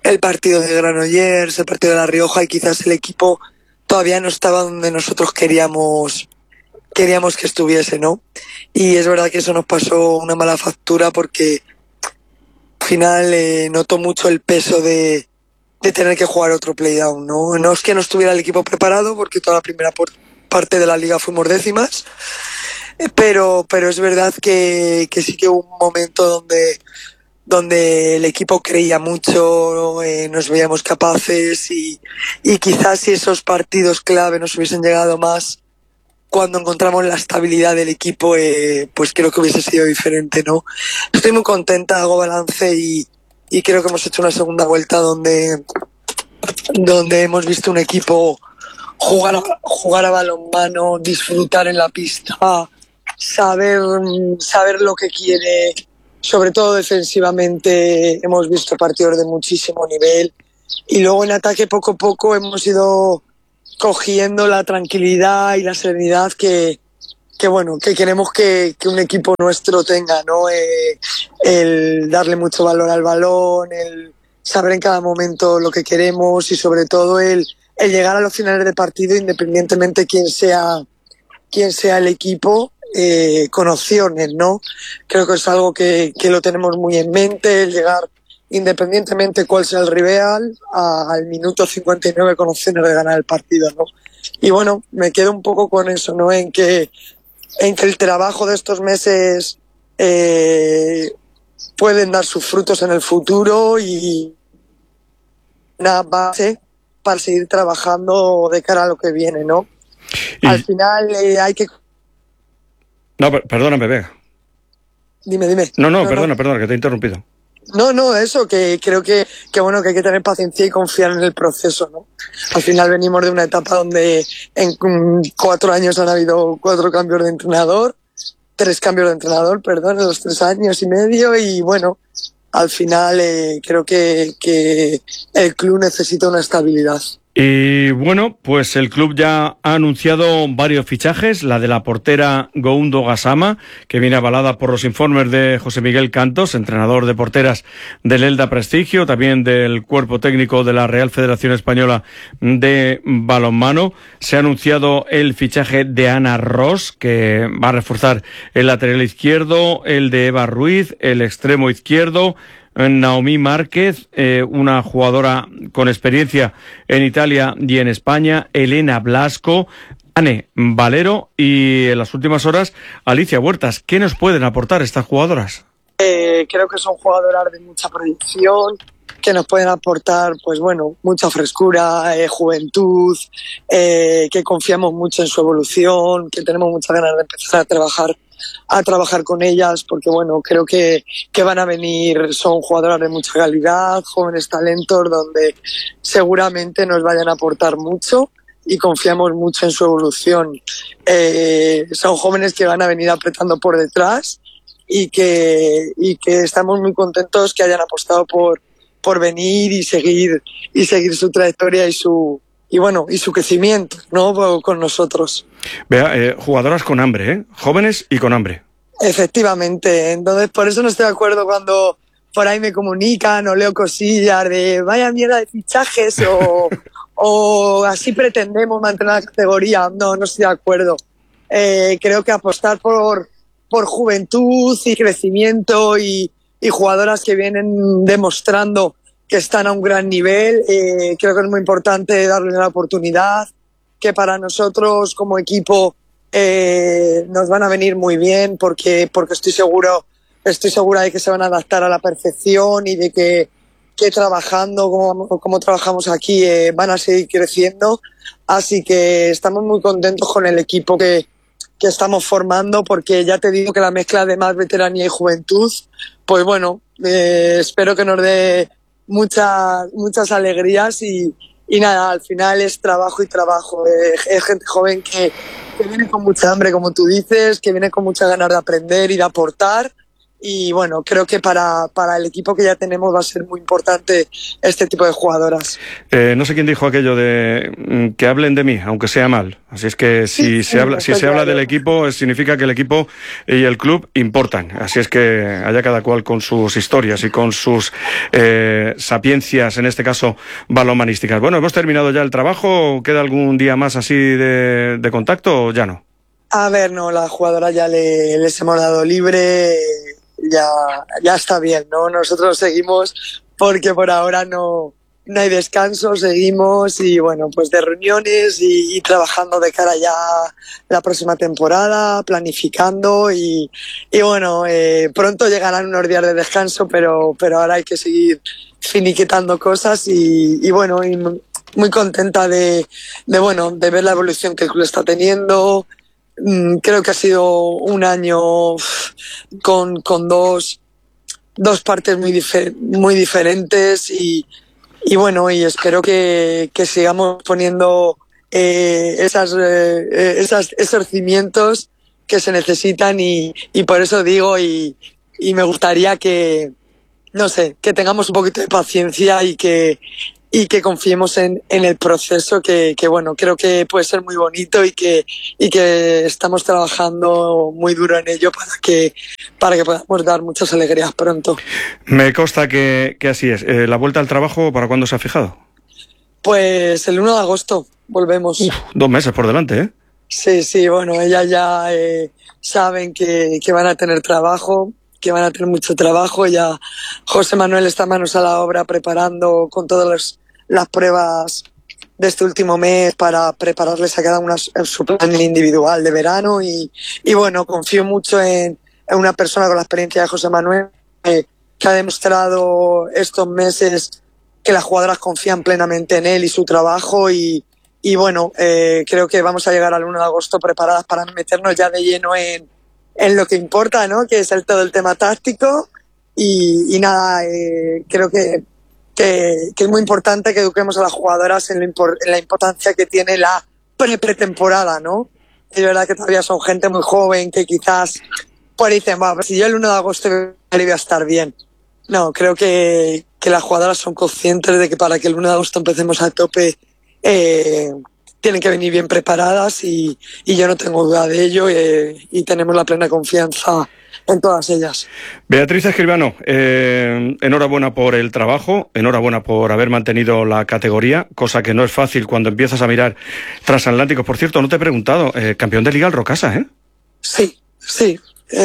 el partido de Granollers, el partido de La Rioja, y quizás el equipo todavía no estaba donde nosotros queríamos queríamos que estuviese, ¿no? Y es verdad que eso nos pasó una mala factura porque al final eh, noto mucho el peso de, de tener que jugar otro playdown, ¿no? No es que no estuviera el equipo preparado porque toda la primera por, parte de la liga fuimos décimas, pero, pero es verdad que, que sí que hubo un momento donde donde el equipo creía mucho, eh, nos veíamos capaces y, y quizás si esos partidos clave nos hubiesen llegado más cuando encontramos la estabilidad del equipo, eh, pues creo que hubiese sido diferente, ¿no? Estoy muy contenta, hago balance y, y creo que hemos hecho una segunda vuelta donde, donde hemos visto un equipo jugar a, jugar a balonmano, disfrutar en la pista, saber, saber lo que quiere. Sobre todo defensivamente hemos visto partidos de muchísimo nivel y luego en ataque poco a poco hemos ido cogiendo la tranquilidad y la serenidad que, que bueno, que queremos que, que un equipo nuestro tenga, ¿no? Eh, el darle mucho valor al balón, el saber en cada momento lo que queremos y sobre todo el, el llegar a los finales de partido independientemente quién sea, quién sea el equipo. Eh, con opciones, ¿no? Creo que es algo que, que lo tenemos muy en mente, el llegar independientemente cuál sea el rival a, al minuto cincuenta y nueve con opciones de ganar el partido, ¿no? Y bueno, me quedo un poco con eso, ¿no? En que, en que el trabajo de estos meses eh, pueden dar sus frutos en el futuro y una base para seguir trabajando de cara a lo que viene, ¿no? Y... Al final eh, hay que... No, perdóname, Vega. Dime, dime. No, no, no perdona, no. perdona, que te he interrumpido. No, no, eso, que creo que, que bueno, que hay que tener paciencia y confiar en el proceso, ¿no? Al final venimos de una etapa donde en cuatro años han habido cuatro cambios de entrenador, tres cambios de entrenador, perdón, en los tres años y medio, y bueno, al final eh, creo que, que el club necesita una estabilidad. Y bueno, pues el club ya ha anunciado varios fichajes, la de la portera Goundo Gassama, que viene avalada por los informes de José Miguel Cantos, entrenador de porteras del Elda Prestigio, también del cuerpo técnico de la Real Federación Española de Balonmano. Se ha anunciado el fichaje de Ana Ross, que va a reforzar el lateral izquierdo, el de Eva Ruiz, el extremo izquierdo, Naomi Márquez, eh, una jugadora con experiencia en Italia y en España, Elena Blasco, Anne Valero y en las últimas horas Alicia Huertas. ¿Qué nos pueden aportar estas jugadoras? Eh, creo que son jugadoras de mucha proyección, que nos pueden aportar, pues bueno, mucha frescura, eh, juventud, eh, que confiamos mucho en su evolución, que tenemos muchas ganas de empezar a trabajar a trabajar con ellas porque bueno, creo que, que van a venir, son jugadoras de mucha calidad, jóvenes talentos donde seguramente nos vayan a aportar mucho y confiamos mucho en su evolución. Eh, son jóvenes que van a venir apretando por detrás y que, y que estamos muy contentos que hayan apostado por, por venir y seguir, y seguir su trayectoria y su, y bueno, y su crecimiento, ¿no? Con nosotros. Vea, eh, jugadoras con hambre, ¿eh? Jóvenes y con hambre. Efectivamente, entonces por eso no estoy de acuerdo cuando por ahí me comunican o leo cosillas de vaya mierda de fichajes o, o así pretendemos mantener la categoría. No, no estoy de acuerdo. Eh, creo que apostar por, por juventud y crecimiento y, y jugadoras que vienen demostrando que están a un gran nivel, eh, creo que es muy importante darles la oportunidad, que para nosotros como equipo eh, nos van a venir muy bien porque, porque estoy seguro, estoy segura de que se van a adaptar a la perfección y de que, que trabajando como, como trabajamos aquí eh, van a seguir creciendo. Así que estamos muy contentos con el equipo que, que estamos formando porque ya te digo que la mezcla de más veteranía y juventud, pues bueno, eh, espero que nos dé muchas muchas alegrías y, y nada, al final es trabajo y trabajo. Eh, es gente joven que, que viene con mucha hambre, como tú dices, que viene con muchas ganas de aprender y de aportar y bueno, creo que para, para el equipo que ya tenemos va a ser muy importante este tipo de jugadoras. Eh, no sé quién dijo aquello de mm, que hablen de mí, aunque sea mal. Así es que si Sí, se sí, habla, si está se habla claro. del equipo, significa que el equipo y el club importan. Así es que haya cada cual con sus historias y con sus eh, sapiencias, en este caso balomanísticas. Bueno, hemos terminado ya el trabajo. ¿Queda algún día más así de, de contacto o ya no? A ver, no, la jugadora ya le, les hemos dado libre, ya, ya está bien, ¿no? Nosotros seguimos porque por ahora no, no hay descanso, seguimos y bueno, pues de reuniones y, y trabajando de cara ya a la próxima temporada, planificando y, y bueno, eh, pronto llegarán unos días de descanso, pero, pero ahora hay que seguir finiquitando cosas y, y bueno, y muy contenta de, de, bueno, de ver la evolución que el club está teniendo. Creo que ha sido un año con, con dos, dos partes muy, difer- muy diferentes y, y bueno, y espero que, que sigamos poniendo eh, esas, eh, esas, esos cimientos que se necesitan y, y por eso digo y, y me gustaría que, no sé, que tengamos un poquito de paciencia y que y que confiemos en, en el proceso que, que, bueno, creo que puede ser muy bonito y que, y que estamos trabajando muy duro en ello para que, para que podamos dar muchas alegrías pronto. Me consta que, que así es. Eh, ¿La vuelta al trabajo para cuándo se ha fijado? Pues el uno de agosto volvemos. Uf, dos meses por delante, ¿eh? Sí, sí, bueno, ellas ya eh, saben que, que van a tener trabajo, que van a tener mucho trabajo. Ya José Manuel está manos a la obra preparando con todas las, las pruebas de este último mes para prepararles a cada una su plan individual de verano y, y bueno, confío mucho en, en una persona con la experiencia de José Manuel eh, que ha demostrado estos meses que las jugadoras confían plenamente en él y su trabajo y, y bueno, eh, creo que vamos a llegar al uno de agosto preparadas para meternos ya de lleno en, en lo que importa, ¿no? Que es el, todo el tema táctico y, y nada, eh, creo que Que, que es muy importante que eduquemos a las jugadoras en, lo impor, en la importancia que tiene la pre-pretemporada, ¿no? Es verdad que todavía son gente muy joven que quizás pues dicen, bueno, si yo el uno de agosto voy a estar bien. No, creo que, que las jugadoras son conscientes de que para que el uno de agosto empecemos a tope eh, tienen que venir bien preparadas y, y yo no tengo duda de ello eh, y tenemos la plena confianza en todas ellas. Beatriz Escribano, eh, enhorabuena por el trabajo, enhorabuena por haber mantenido la categoría, cosa que no es fácil cuando empiezas a mirar transatlánticos. Por cierto, no te he preguntado, eh, campeón de Liga el Rocasa, ¿eh? Sí, sí.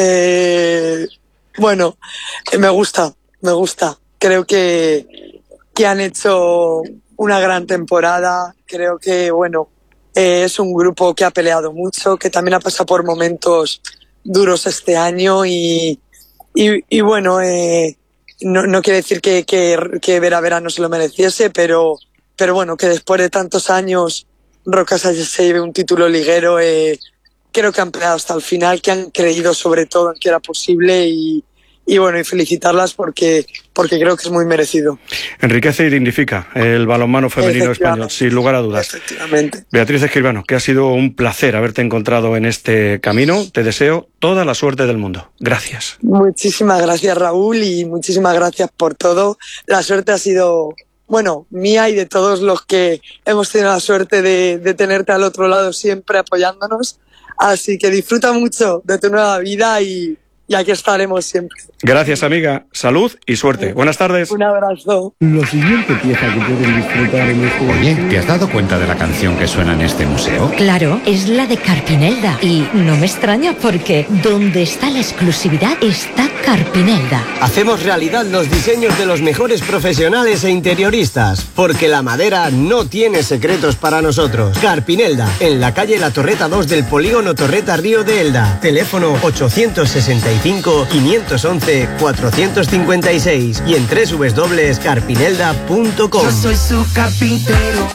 Eh, bueno, eh, me gusta, me gusta. Creo que, que han hecho una gran temporada. Creo que, bueno, eh, es un grupo que ha peleado mucho, que también ha pasado por momentos duros este año y, y, y bueno, eh, no, no quiere decir que, que, que Vera Vera no se lo mereciese, pero, pero bueno, que después de tantos años Rocasa se lleve un título liguero, eh, creo que han peleado hasta el final, que han creído sobre todo en que era posible y, y bueno, y felicitarlas porque, porque creo que es muy merecido. Enriquece y dignifica el balonmano femenino español, sin lugar a dudas. Efectivamente. Beatriz Escribano, que ha sido un placer haberte encontrado en este camino. Te deseo toda la suerte del mundo. Gracias. Muchísimas gracias, Raúl, y muchísimas gracias por todo. La suerte ha sido, bueno, mía y de todos los que hemos tenido la suerte de, de tenerte al otro lado siempre apoyándonos. Así que disfruta mucho de tu nueva vida y, y aquí estaremos siempre. Gracias, amiga. Salud y suerte. Buenas tardes. Un abrazo. Lo siguiente pieza que pueden disfrutar en este... Oye, ¿te has dado cuenta de la canción que suena en este museo? Claro, es la de Carpinelda. Y no me extraña porque donde está la exclusividad está Carpinelda. Hacemos realidad los diseños de los mejores profesionales e interioristas, porque la madera no tiene secretos para nosotros. Carpinelda, en la calle La Torreta dos del polígono Torreta Río de Elda. Teléfono ochocientos sesenta y cinco, quinientos once, cuatrocientos cincuenta y seis y en doble u doble u doble u punto carpinelda punto com. Yo soy su carpintero.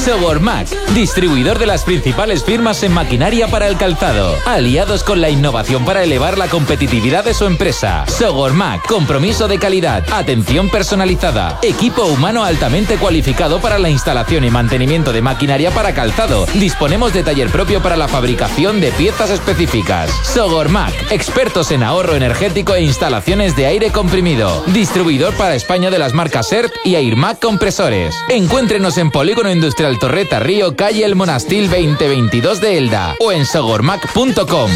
Sogormac, distribuidor de las principales firmas en maquinaria para el calzado, aliados con la innovación para elevar la competitividad de su empresa. Sogormac, compromiso de calidad, atención personalizada, equipo humano altamente cualificado para la instalación y mantenimiento de maquinaria para calzado. Disponemos de taller propio para la fabricación de piezas específicas. Sogormac, expertos en ahorro energético e instalaciones de aire comprimido. Distribuidor para España de las marcas E R T y Airmac Compresores. Encuéntrenos en Polígono Industrial Torreta Río, calle El Monastil veinte veintidós de Elda o en sogormac punto com.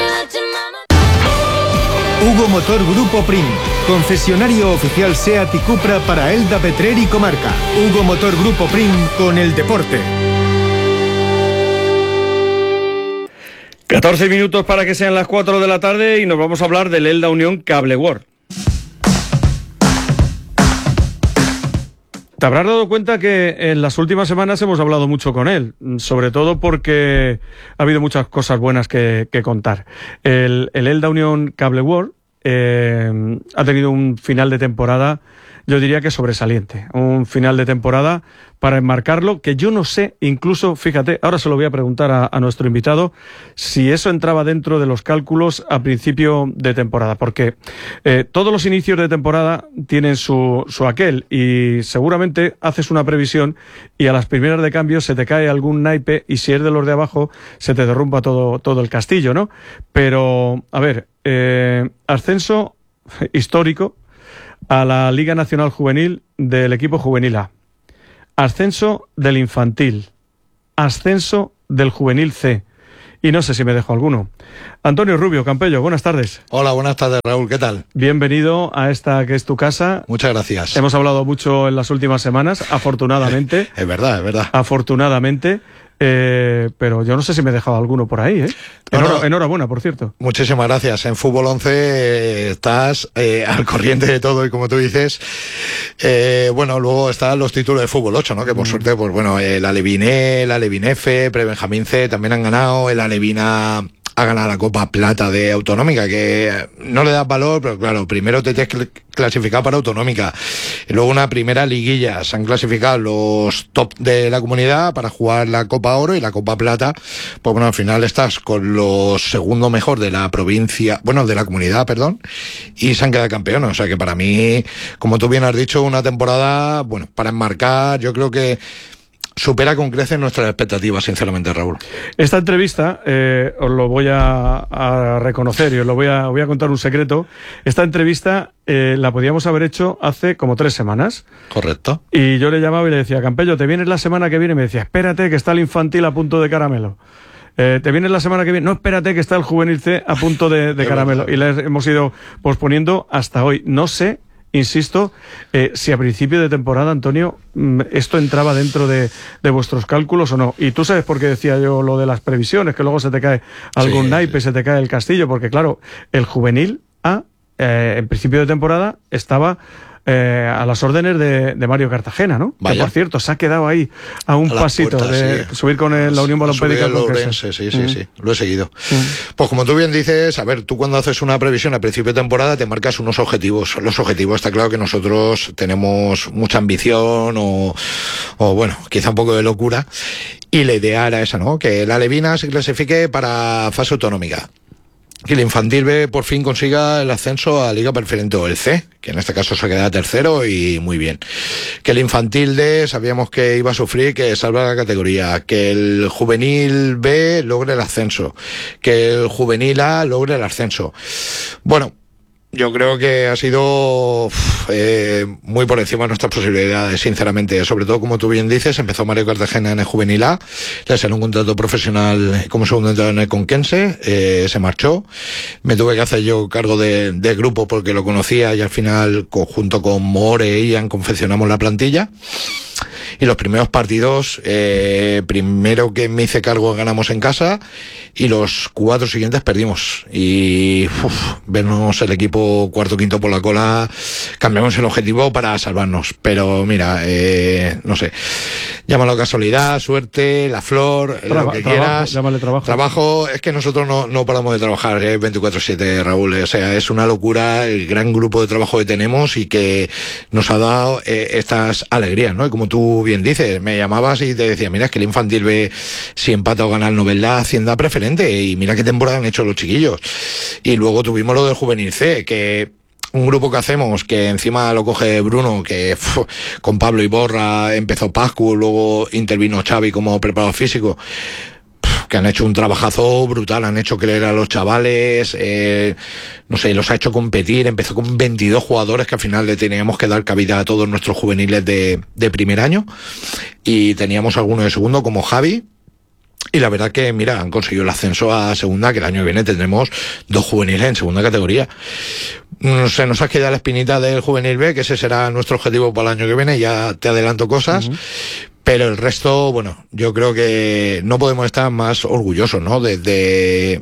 Hugo Motor Grupo Prim, concesionario oficial SEAT y Cupra para Elda, Petrer y Comarca. Hugo Motor Grupo Prim con el deporte. catorce minutos para que sean las cuatro de la tarde y nos vamos a hablar del Elda Unión Cable World. Te habrás dado cuenta que en las últimas semanas hemos hablado mucho con él, sobre todo porque ha habido muchas cosas buenas que, que contar. El, el Elda Unión Cable World eh, ha tenido un final de temporada, yo diría que sobresaliente. Un final de temporada para enmarcarlo, que yo no sé, incluso, fíjate, ahora se lo voy a preguntar a, a nuestro invitado, si eso entraba dentro de los cálculos a principio de temporada, porque eh, todos los inicios de temporada tienen su, su aquel, y seguramente haces una previsión y a las primeras de cambio se te cae algún naipe y si es de los de abajo se te derrumba todo, todo el castillo, ¿no? Pero, a ver, eh, ascenso histórico a la Liga Nacional Juvenil del equipo Juvenil A. Ascenso del infantil, ascenso del juvenil C. Y no sé si me dejo alguno. Antonio Rubio, Campello, buenas tardes. Hola, buenas tardes, Raúl, ¿qué tal? Bienvenido a esta que es tu casa. Muchas gracias. Hemos hablado mucho en las últimas semanas, afortunadamente. Es verdad, es verdad. Afortunadamente. Eh, pero yo no sé si me he dejado alguno por ahí, ¿eh? No, Enhora, no. Enhorabuena, por cierto. Muchísimas gracias. En Fútbol once eh, estás eh, al corriente de todo y como tú dices, eh, bueno, luego están los títulos de Fútbol ocho, ¿no? Que por mm. suerte, pues bueno, el Alevín E, el Alevín F, Prebenjamín C también han ganado, el Alevín A ha ganado la Copa Plata de Autonómica, que no le das valor, pero claro, primero te tienes que clasificar para Autonómica, y luego una primera liguilla, se han clasificado los top de la comunidad para jugar la Copa Oro y la Copa Plata, pues bueno, al final estás con los segundo mejor de la provincia, bueno, de la comunidad, perdón, y se han quedado campeones, o sea que para mí, como tú bien has dicho, una temporada, bueno, para enmarcar, yo creo que supera con creces nuestras expectativas, sinceramente, Raúl. Esta entrevista, eh, os lo voy a, a reconocer y os lo voy a, voy a contar un secreto. Esta entrevista eh, la podíamos haber hecho hace como tres semanas. Correcto. Y yo le llamaba y le decía, Campello, ¿te vienes la semana que viene? Y me decía, espérate, que está el infantil a punto de caramelo. Eh, ¿Te vienes la semana que viene? No, espérate, que está el juvenil C a punto de, de caramelo. Y le hemos ido posponiendo hasta hoy. No sé... Insisto, eh, si a principio de temporada, Antonio, esto entraba dentro de, de vuestros cálculos o no. Y tú sabes por qué decía yo lo de las previsiones, que luego se te cae algún sí, naipe, sí. se te cae el castillo, porque claro, el juvenil A, eh, en principio de temporada, estaba... Eh, a las órdenes de, de Mario Cartagena, ¿no? Vaya. Que por cierto, se ha quedado ahí a un a pasito puertas, de sí. subir con el, la Unión Balompédica Lourense. Sí, sí, mm. sí, lo he seguido. Mm. Pues como tú bien dices, a ver, tú cuando haces una previsión a principio de temporada te marcas unos objetivos. Los objetivos, está claro que nosotros tenemos mucha ambición o, o bueno, quizá un poco de locura. Y la idea era esa, ¿no? Que la Alevina se clasifique para fase autonómica. Que el infantil B por fin consiga el ascenso a Liga Preferente o el C, que en este caso se queda tercero y muy bien. Que el infantil D sabíamos que iba a sufrir, que salva la categoría. Que el juvenil B logre el ascenso. Que el juvenil A logre el ascenso. Bueno, yo creo que ha sido eh, muy por encima de nuestras posibilidades, sinceramente. Sobre todo, como tú bien dices, empezó Mario Cartagena en el Juvenil A, le salió un contrato profesional como segundo entrenador en el Conquense, eh, se marchó. Me tuve que hacer yo cargo de, de grupo porque lo conocía y al final, junto con More e Ian, confeccionamos la plantilla. Y los primeros partidos, eh, primero que me hice cargo ganamos en casa y los cuatro siguientes perdimos. Y uf, vernos el equipo cuarto quinto por la cola, cambiamos el objetivo para salvarnos. Pero mira, eh, no sé, llámalo casualidad, suerte, la flor, Traba, lo que trabajo, quieras. Llámale trabajo. Trabajo, es que nosotros no, no paramos de trabajar eh, veinticuatro siete, Raúl. O sea, es una locura el gran grupo de trabajo que tenemos y que nos ha dado eh, estas alegrías, ¿no? Y como tú tú bien dices, me llamabas y te decía, mira, es que el Infantil B, si empata o gana el Novelda, Hacienda preferente, y mira qué temporada han hecho los chiquillos. Y luego tuvimos lo del Juvenil C, que un grupo que hacemos, que encima lo coge Bruno, que pff, con Pablo Iborra empezó Pascu, luego intervino Xavi como preparador físico, pff, que han hecho un trabajazo brutal, han hecho creer a los chavales, eh, no sé, los ha hecho competir. Empezó con veintidós jugadores que al final le teníamos que dar cabida a todos nuestros juveniles de, de primer año, y teníamos algunos de segundo como Javi. Y la verdad que, mira, han conseguido el ascenso a segunda, que el año que viene tendremos dos juveniles en segunda categoría. Se nos ha quedado la espinita del juvenil B, que ese será nuestro objetivo para el año que viene, ya te adelanto cosas. Uh-huh. Pero el resto, bueno, yo creo que no podemos estar más orgullosos, ¿no? Desde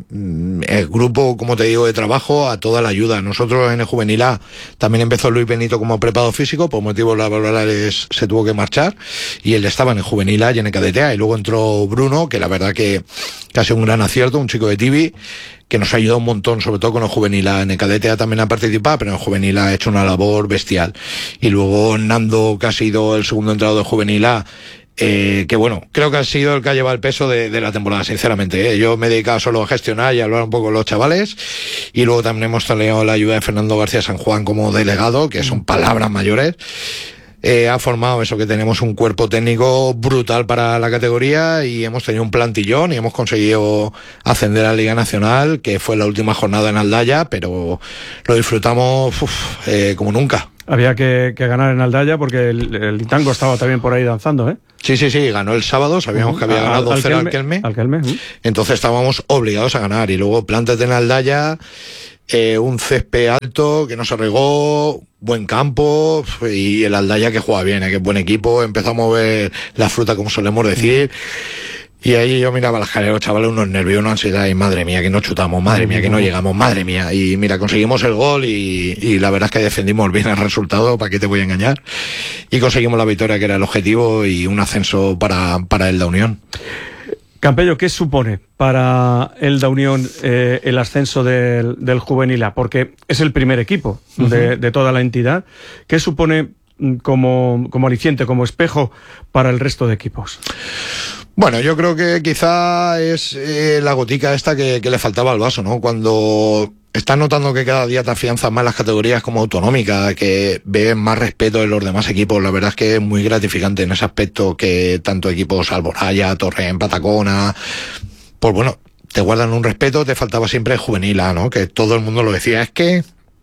el grupo, como te digo, de trabajo a toda la ayuda. Nosotros en el Juvenil A también empezó Luis Benito como preparador físico, por motivos laborales se tuvo que marchar, y él estaba en el Juvenil A y en el Cadete A, y luego entró Bruno, que la verdad que, que ha sido un gran acierto, un chico de Tibi, que nos ha ayudado un montón, sobre todo con el Juvenil A. En el Cadete A también ha participado, pero en el Juvenil A ha hecho una labor bestial. Y luego Nando, que ha sido el segundo entrado del Juvenil A, eh, que bueno, creo que ha sido el que ha llevado el peso de, de la temporada, sinceramente, ¿eh? Yo me he dedicado solo a gestionar y a hablar un poco con los chavales, y luego también hemos tenido la ayuda de Fernando García San Juan como delegado, que son palabras mayores. Eh, ha formado eso, que tenemos un cuerpo técnico brutal para la categoría, y hemos tenido un plantillón y hemos conseguido ascender a la Liga Nacional, que fue la última jornada en Aldaya, pero lo disfrutamos uf, eh, como nunca. Había que, que ganar en Aldaya porque el, el Itango estaba también por ahí danzando, ¿eh? Sí, sí, sí, ganó el sábado, sabíamos uh-huh. que había ganado dos cero al Kelme, al Kelme uh-huh. Entonces estábamos obligados a ganar, y luego plántate en Aldaya, eh, un césped alto que no se regó, buen campo, y el Aldaya que juega bien, ¿eh? Que es buen equipo, empezó a mover la fruta, como solemos decir. Y ahí yo miraba a las escalera, chavales, unos nervios, una ansiedad, y madre mía, que no chutamos, madre mía, que no llegamos, madre mía. Y mira, conseguimos el gol, y, y la verdad es que defendimos bien el resultado, ¿para qué te voy a engañar? Y conseguimos la victoria, que era el objetivo, y un ascenso para, para el da Unión. Campello, ¿qué supone para el da Unión eh, el ascenso del, del Juvenil A? Porque es el primer equipo uh-huh. de, de toda la entidad. ¿Qué supone como, como aliciente, como espejo para el resto de equipos? Bueno, yo creo que quizá es eh, la gotica esta que, que le faltaba al vaso, ¿no? Cuando estás notando que cada día te afianzas más las categorías como autonómica, que ves más respeto en los demás equipos, la verdad es que es muy gratificante en ese aspecto, que tanto equipos Alboraya, Torrent, Patacona, pues bueno, te guardan un respeto. Te faltaba siempre el Juvenil A, ¿no? Que todo el mundo lo decía, es que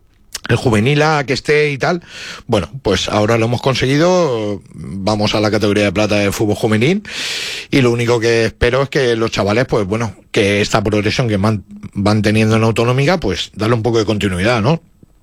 el Juvenil A que esté y tal. Bueno, pues ahora lo hemos conseguido, vamos a la categoría de plata de fútbol juvenil, y lo único que espero es que los chavales, pues bueno, que esta progresión que van, van teniendo en autonómica, pues darle un poco de continuidad, ¿no?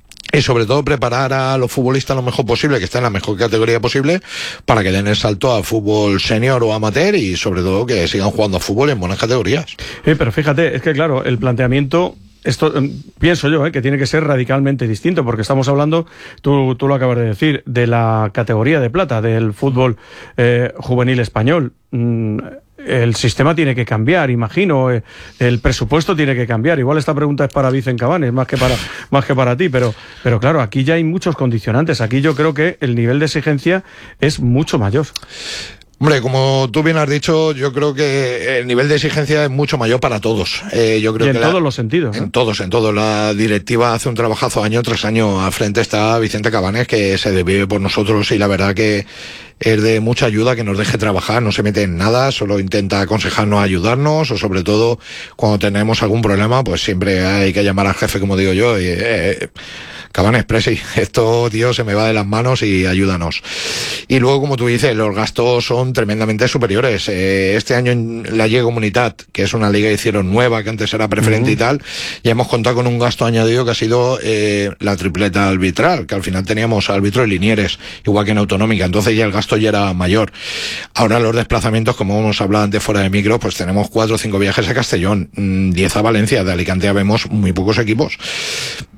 Y sobre todo preparar a los futbolistas lo mejor posible, que estén en la mejor categoría posible, para que den el salto a fútbol senior o amateur, y sobre todo que sigan jugando a fútbol en buenas categorías. Eh, pero fíjate, es que claro, el planteamiento... Esto pienso yo, ¿eh? que tiene que ser radicalmente distinto, porque estamos hablando, tú, tú lo acabas de decir, de la categoría de plata del fútbol eh, juvenil español. Mm, el sistema tiene que cambiar, imagino, eh, el presupuesto tiene que cambiar. Igual esta pregunta es para Vicen Cabanes, más que para más que para ti, pero, pero claro, aquí ya hay muchos condicionantes. Aquí yo creo que el nivel de exigencia es mucho mayor. Hombre, como tú bien has dicho, yo creo que el nivel de exigencia es mucho mayor para todos. Eh, yo creo y en que todos la, los sentidos. En ¿eh? todos, en todos. La directiva hace un trabajazo año tras año. Al frente está Vicente Cabanes, que se desvive por nosotros, y la verdad que es de mucha ayuda, que nos deje trabajar, no se mete en nada, solo intenta aconsejarnos, ayudarnos, o sobre todo cuando tenemos algún problema, pues siempre hay que llamar al jefe, como digo yo, y... Eh, Cabanes, Presi, esto, tío, se me va de las manos, y ayúdanos. Y luego, como tú dices, los gastos son tremendamente superiores. Eh, este año en la Liga Comunitat, que es una liga que hicieron nueva, que antes era preferente uh-huh. y tal, ya hemos contado con un gasto añadido que ha sido eh, la tripleta arbitral, que al final teníamos árbitros y linieres, igual que en autonómica, entonces ya el gasto ya era mayor. Ahora los desplazamientos, como hemos hablado antes fuera de micro, pues tenemos cuatro o cinco viajes a Castellón, diez a Valencia, de Alicante ya vemos muy pocos equipos.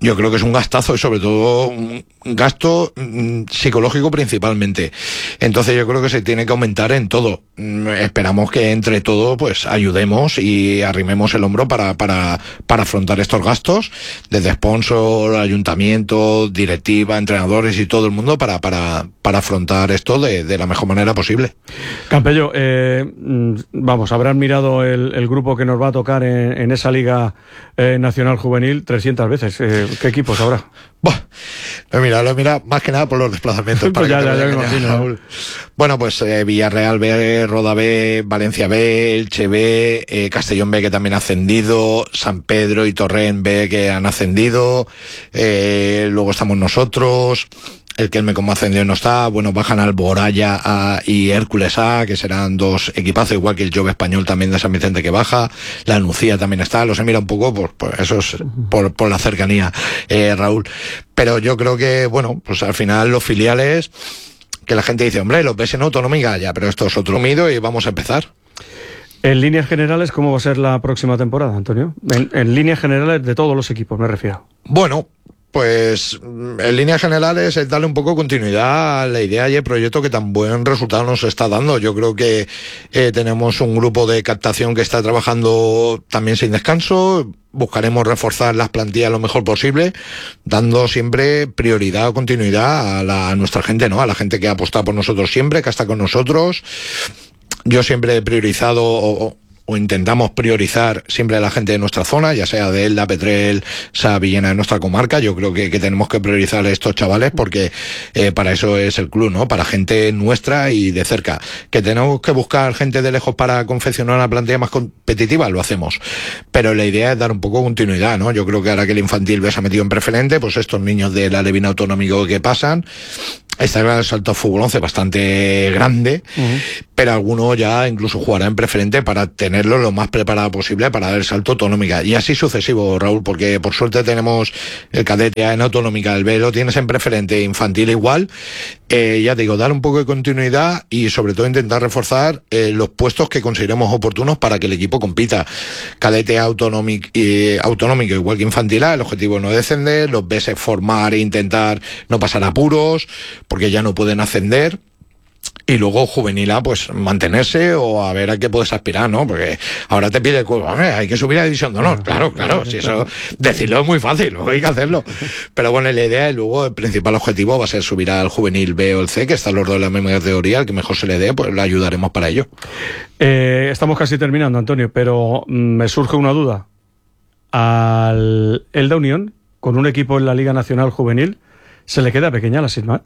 yo creo que es un gastazo y sobre todo un gasto mm, psicológico principalmente. Entonces yo creo que se tiene que aumentar en todo. Mm, esperamos que entre todos pues ayudemos y arrimemos el hombro para, para, para afrontar estos gastos, desde sponsor, ayuntamiento, directiva, entrenadores y todo el mundo para, para, para afrontar esto de, de la mejor manera posible. Campello, eh, vamos, habrán mirado el, el grupo que nos va a tocar en, en esa Liga eh, Nacional Juvenil trescientas veces. Eh, ¿Qué equipos habrá? Buah, lo mira, lo mira más que nada por los desplazamientos. Pues para ya, que ya, te ya me vaya, imagino. Raúl. Bueno, pues eh, Villarreal B, Roda B, Valencia B, Elche B, eh, Castellón B, que también ha ascendido, San Pedro y Torrent B, que han ascendido, eh, luego estamos nosotros, el Kelme como ascendido no está, bueno, bajan Alboraya A y Hércules A, que serán dos equipazos, igual que el Jove Español también de San Vicente que baja, la Nucía también está, los he mirado un poco por, por eso es, por, por la cercanía, eh, Raúl. Pero yo creo que, bueno, pues al final los filiales, que la gente dice, hombre, los ves en autonómica, ya, pero esto es otro mido y vamos a empezar. En líneas generales, ¿cómo va a ser la próxima temporada, Antonio? En, en líneas generales de todos los equipos, me refiero. Bueno, pues en líneas generales es darle un poco continuidad a la idea y el proyecto que tan buen resultado nos está dando. Yo creo que eh, tenemos un grupo de captación que está trabajando también sin descanso. Buscaremos reforzar las plantillas lo mejor posible, dando siempre prioridad o continuidad a, la, a nuestra gente, ¿no? A la gente que ha apostado por nosotros siempre, que está con nosotros. Yo siempre he priorizado o, o intentamos priorizar siempre a la gente de nuestra zona, ya sea de Elda, Petrel, sea Villena de nuestra comarca. Yo creo que, que tenemos que priorizar a estos chavales porque eh, para eso es el club, ¿no? Para gente nuestra y de cerca. Que tenemos que buscar gente de lejos para confeccionar una plantilla más competitiva, lo hacemos. Pero la idea es dar un poco continuidad, ¿no? Yo creo que ahora que el infantil B se ha metido en preferente, pues estos niños del Alevín Autonómico que pasan, está claro, el salto a fútbol once bastante grande, uh-huh. pero alguno ya incluso jugará en preferente para tenerlo lo más preparado posible para dar el salto autonómica. Y así sucesivo, Raúl, porque por suerte tenemos el cadete en autonómica, el B lo tienes en preferente, infantil igual. Eh, ya te digo, dar un poco de continuidad y sobre todo intentar reforzar eh, los puestos que consideremos oportunos para que el equipo compita. Cadete autonómico, eh, autonómico igual que infantil A, el objetivo es no descender, los B es formar e intentar no pasar apuros, porque ya no pueden ascender. Y luego juvenil A, pues mantenerse o a ver a qué puedes aspirar, ¿no? Porque ahora te pide, hay que subir a división de honor. Claro, claro, si eso, decirlo es muy fácil, luego hay que hacerlo. Pero bueno, la idea y luego el principal objetivo va a ser subir al juvenil B o el C, que están los dos en la misma categoría, el que mejor se le dé, pues le ayudaremos para ello. Eh, estamos casi terminando, Antonio, pero mm, me surge una duda. Al Elda Unión, con un equipo en la Liga Nacional Juvenil, ¿se le queda pequeña la SIDMAT?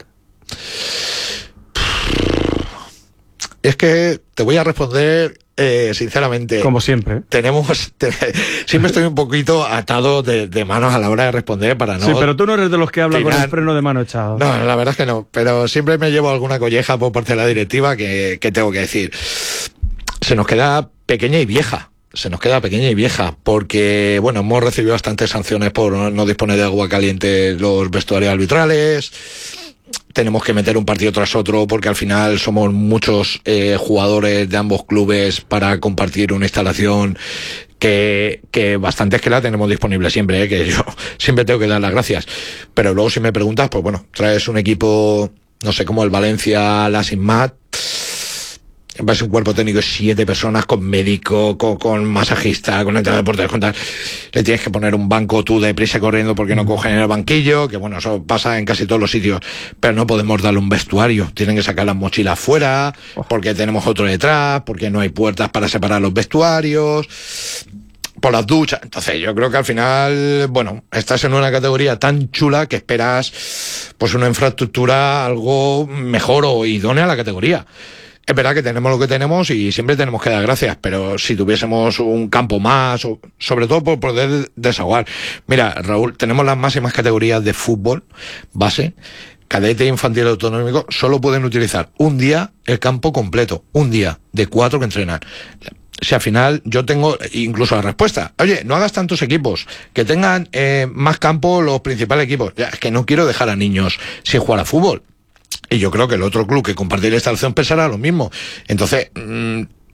Es que te voy a responder eh, sinceramente. Como siempre. Tenemos, te, siempre estoy un poquito atado de, de manos a la hora de responder para no... Sí, pero tú no eres de los que hablan tirar... con el freno de mano echado. No, la verdad es que no, pero siempre me llevo alguna colleja por parte de la directiva que, que tengo que decir. Se nos queda pequeña y vieja. Se nos queda pequeña y vieja, porque, bueno, hemos recibido bastantes sanciones por no disponer de agua caliente los vestuarios arbitrales. Tenemos que meter un partido tras otro porque al final somos muchos eh, jugadores de ambos clubes para compartir una instalación que, que bastantes que la tenemos disponible siempre, ¿eh? Que yo siempre tengo que dar las gracias. Pero luego si me preguntas, pues bueno, traes un equipo, no sé, como el Valencia, la SIDMAT, vas a un cuerpo técnico de siete personas con médico, con, con masajista, con entrenador de porteros, con tal. Le tienes que poner un banco tú de prisa corriendo porque no cogen en el banquillo, que bueno, eso pasa en casi todos los sitios, pero no podemos darle un vestuario. Tienen que sacar las mochilas fuera, porque tenemos otro detrás, porque no hay puertas para separar los vestuarios, por las duchas. Entonces yo creo que al final, bueno, estás en una categoría tan chula que esperas pues una infraestructura algo mejor o idónea a la categoría. Es verdad que tenemos lo que tenemos y siempre tenemos que dar gracias, pero si tuviésemos un campo más, o, sobre todo por poder desahogar. Mira, Raúl, tenemos las máximas categorías de fútbol base, cadete infantil autonómico, solo pueden utilizar un día el campo completo, un día de cuatro que entrenan. Si al final yo tengo incluso la respuesta, oye, no hagas tantos equipos, que tengan eh, más campo los principales equipos. Ya, es que no quiero dejar a niños sin jugar a fútbol. Y yo creo que el otro club que compartir la instalación pensará lo mismo. Entonces, mmm,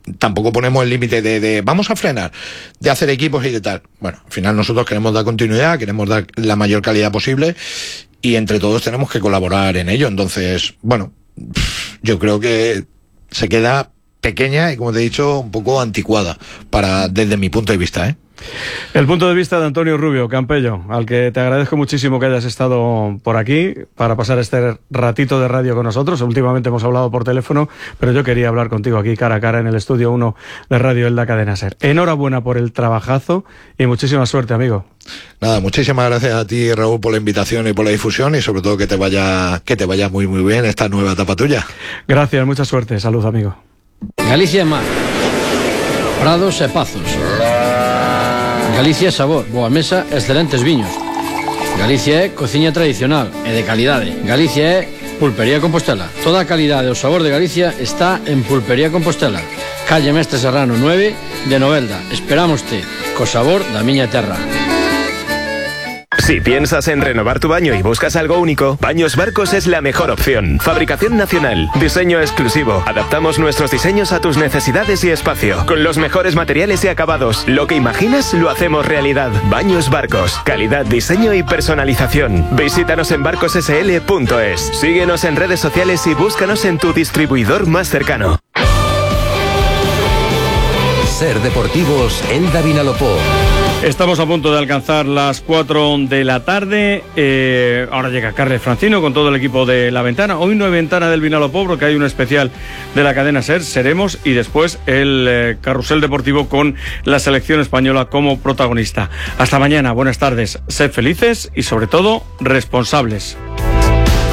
tampoco ponemos el límite de, de vamos a frenar, de hacer equipos y de tal. Bueno, al final nosotros queremos dar continuidad, queremos dar la mayor calidad posible y entre todos tenemos que colaborar en ello. Entonces, bueno, yo creo que se queda pequeña y, como te he dicho, un poco anticuada para desde mi punto de vista, ¿eh? El punto de vista de Antonio Rubio, Campello, al que te agradezco muchísimo que hayas estado por aquí para pasar este ratito de radio con nosotros. Últimamente hemos hablado por teléfono, pero yo quería hablar contigo aquí cara a cara en el estudio uno de Radio Elda Cadena Ser. Enhorabuena por el trabajazo y muchísima suerte, amigo. Nada, muchísimas gracias a ti, Raúl, por la invitación y por la difusión y sobre todo que te vaya, que te vaya muy muy bien esta nueva etapa tuya. Gracias, mucha suerte. Salud, amigo. Galicia é mar, prados e pazos. Galicia é sabor, boa mesa, excelentes viños. Galicia é cociña tradicional e de calidade. Galicia é Pulpería Compostela. Toda a calidade e o sabor de Galicia está en Pulpería Compostela. Calle Mestre Serrano nueve de Novelda. Esperámoste co sabor da miña terra. Si piensas en renovar tu baño y buscas algo único, Baños Barcos es la mejor opción. Fabricación nacional, diseño exclusivo. Adaptamos nuestros diseños a tus necesidades y espacio. Con los mejores materiales y acabados. Lo que imaginas lo hacemos realidad. Baños Barcos. Calidad, diseño y personalización. Visítanos en barcos s l punto es. Síguenos en redes sociales y búscanos en tu distribuidor más cercano. Ser Deportivos, Elda Vinalopó. Estamos a punto de alcanzar las cuatro de la tarde. Eh, ahora llega Carles Francino con todo el equipo de La Ventana. Hoy no hay Ventana del Vinalopó porque hay un especial de la cadena SER, Seremos, y después el eh, carrusel deportivo con la selección española como protagonista. Hasta mañana, buenas tardes, sed felices y sobre todo responsables.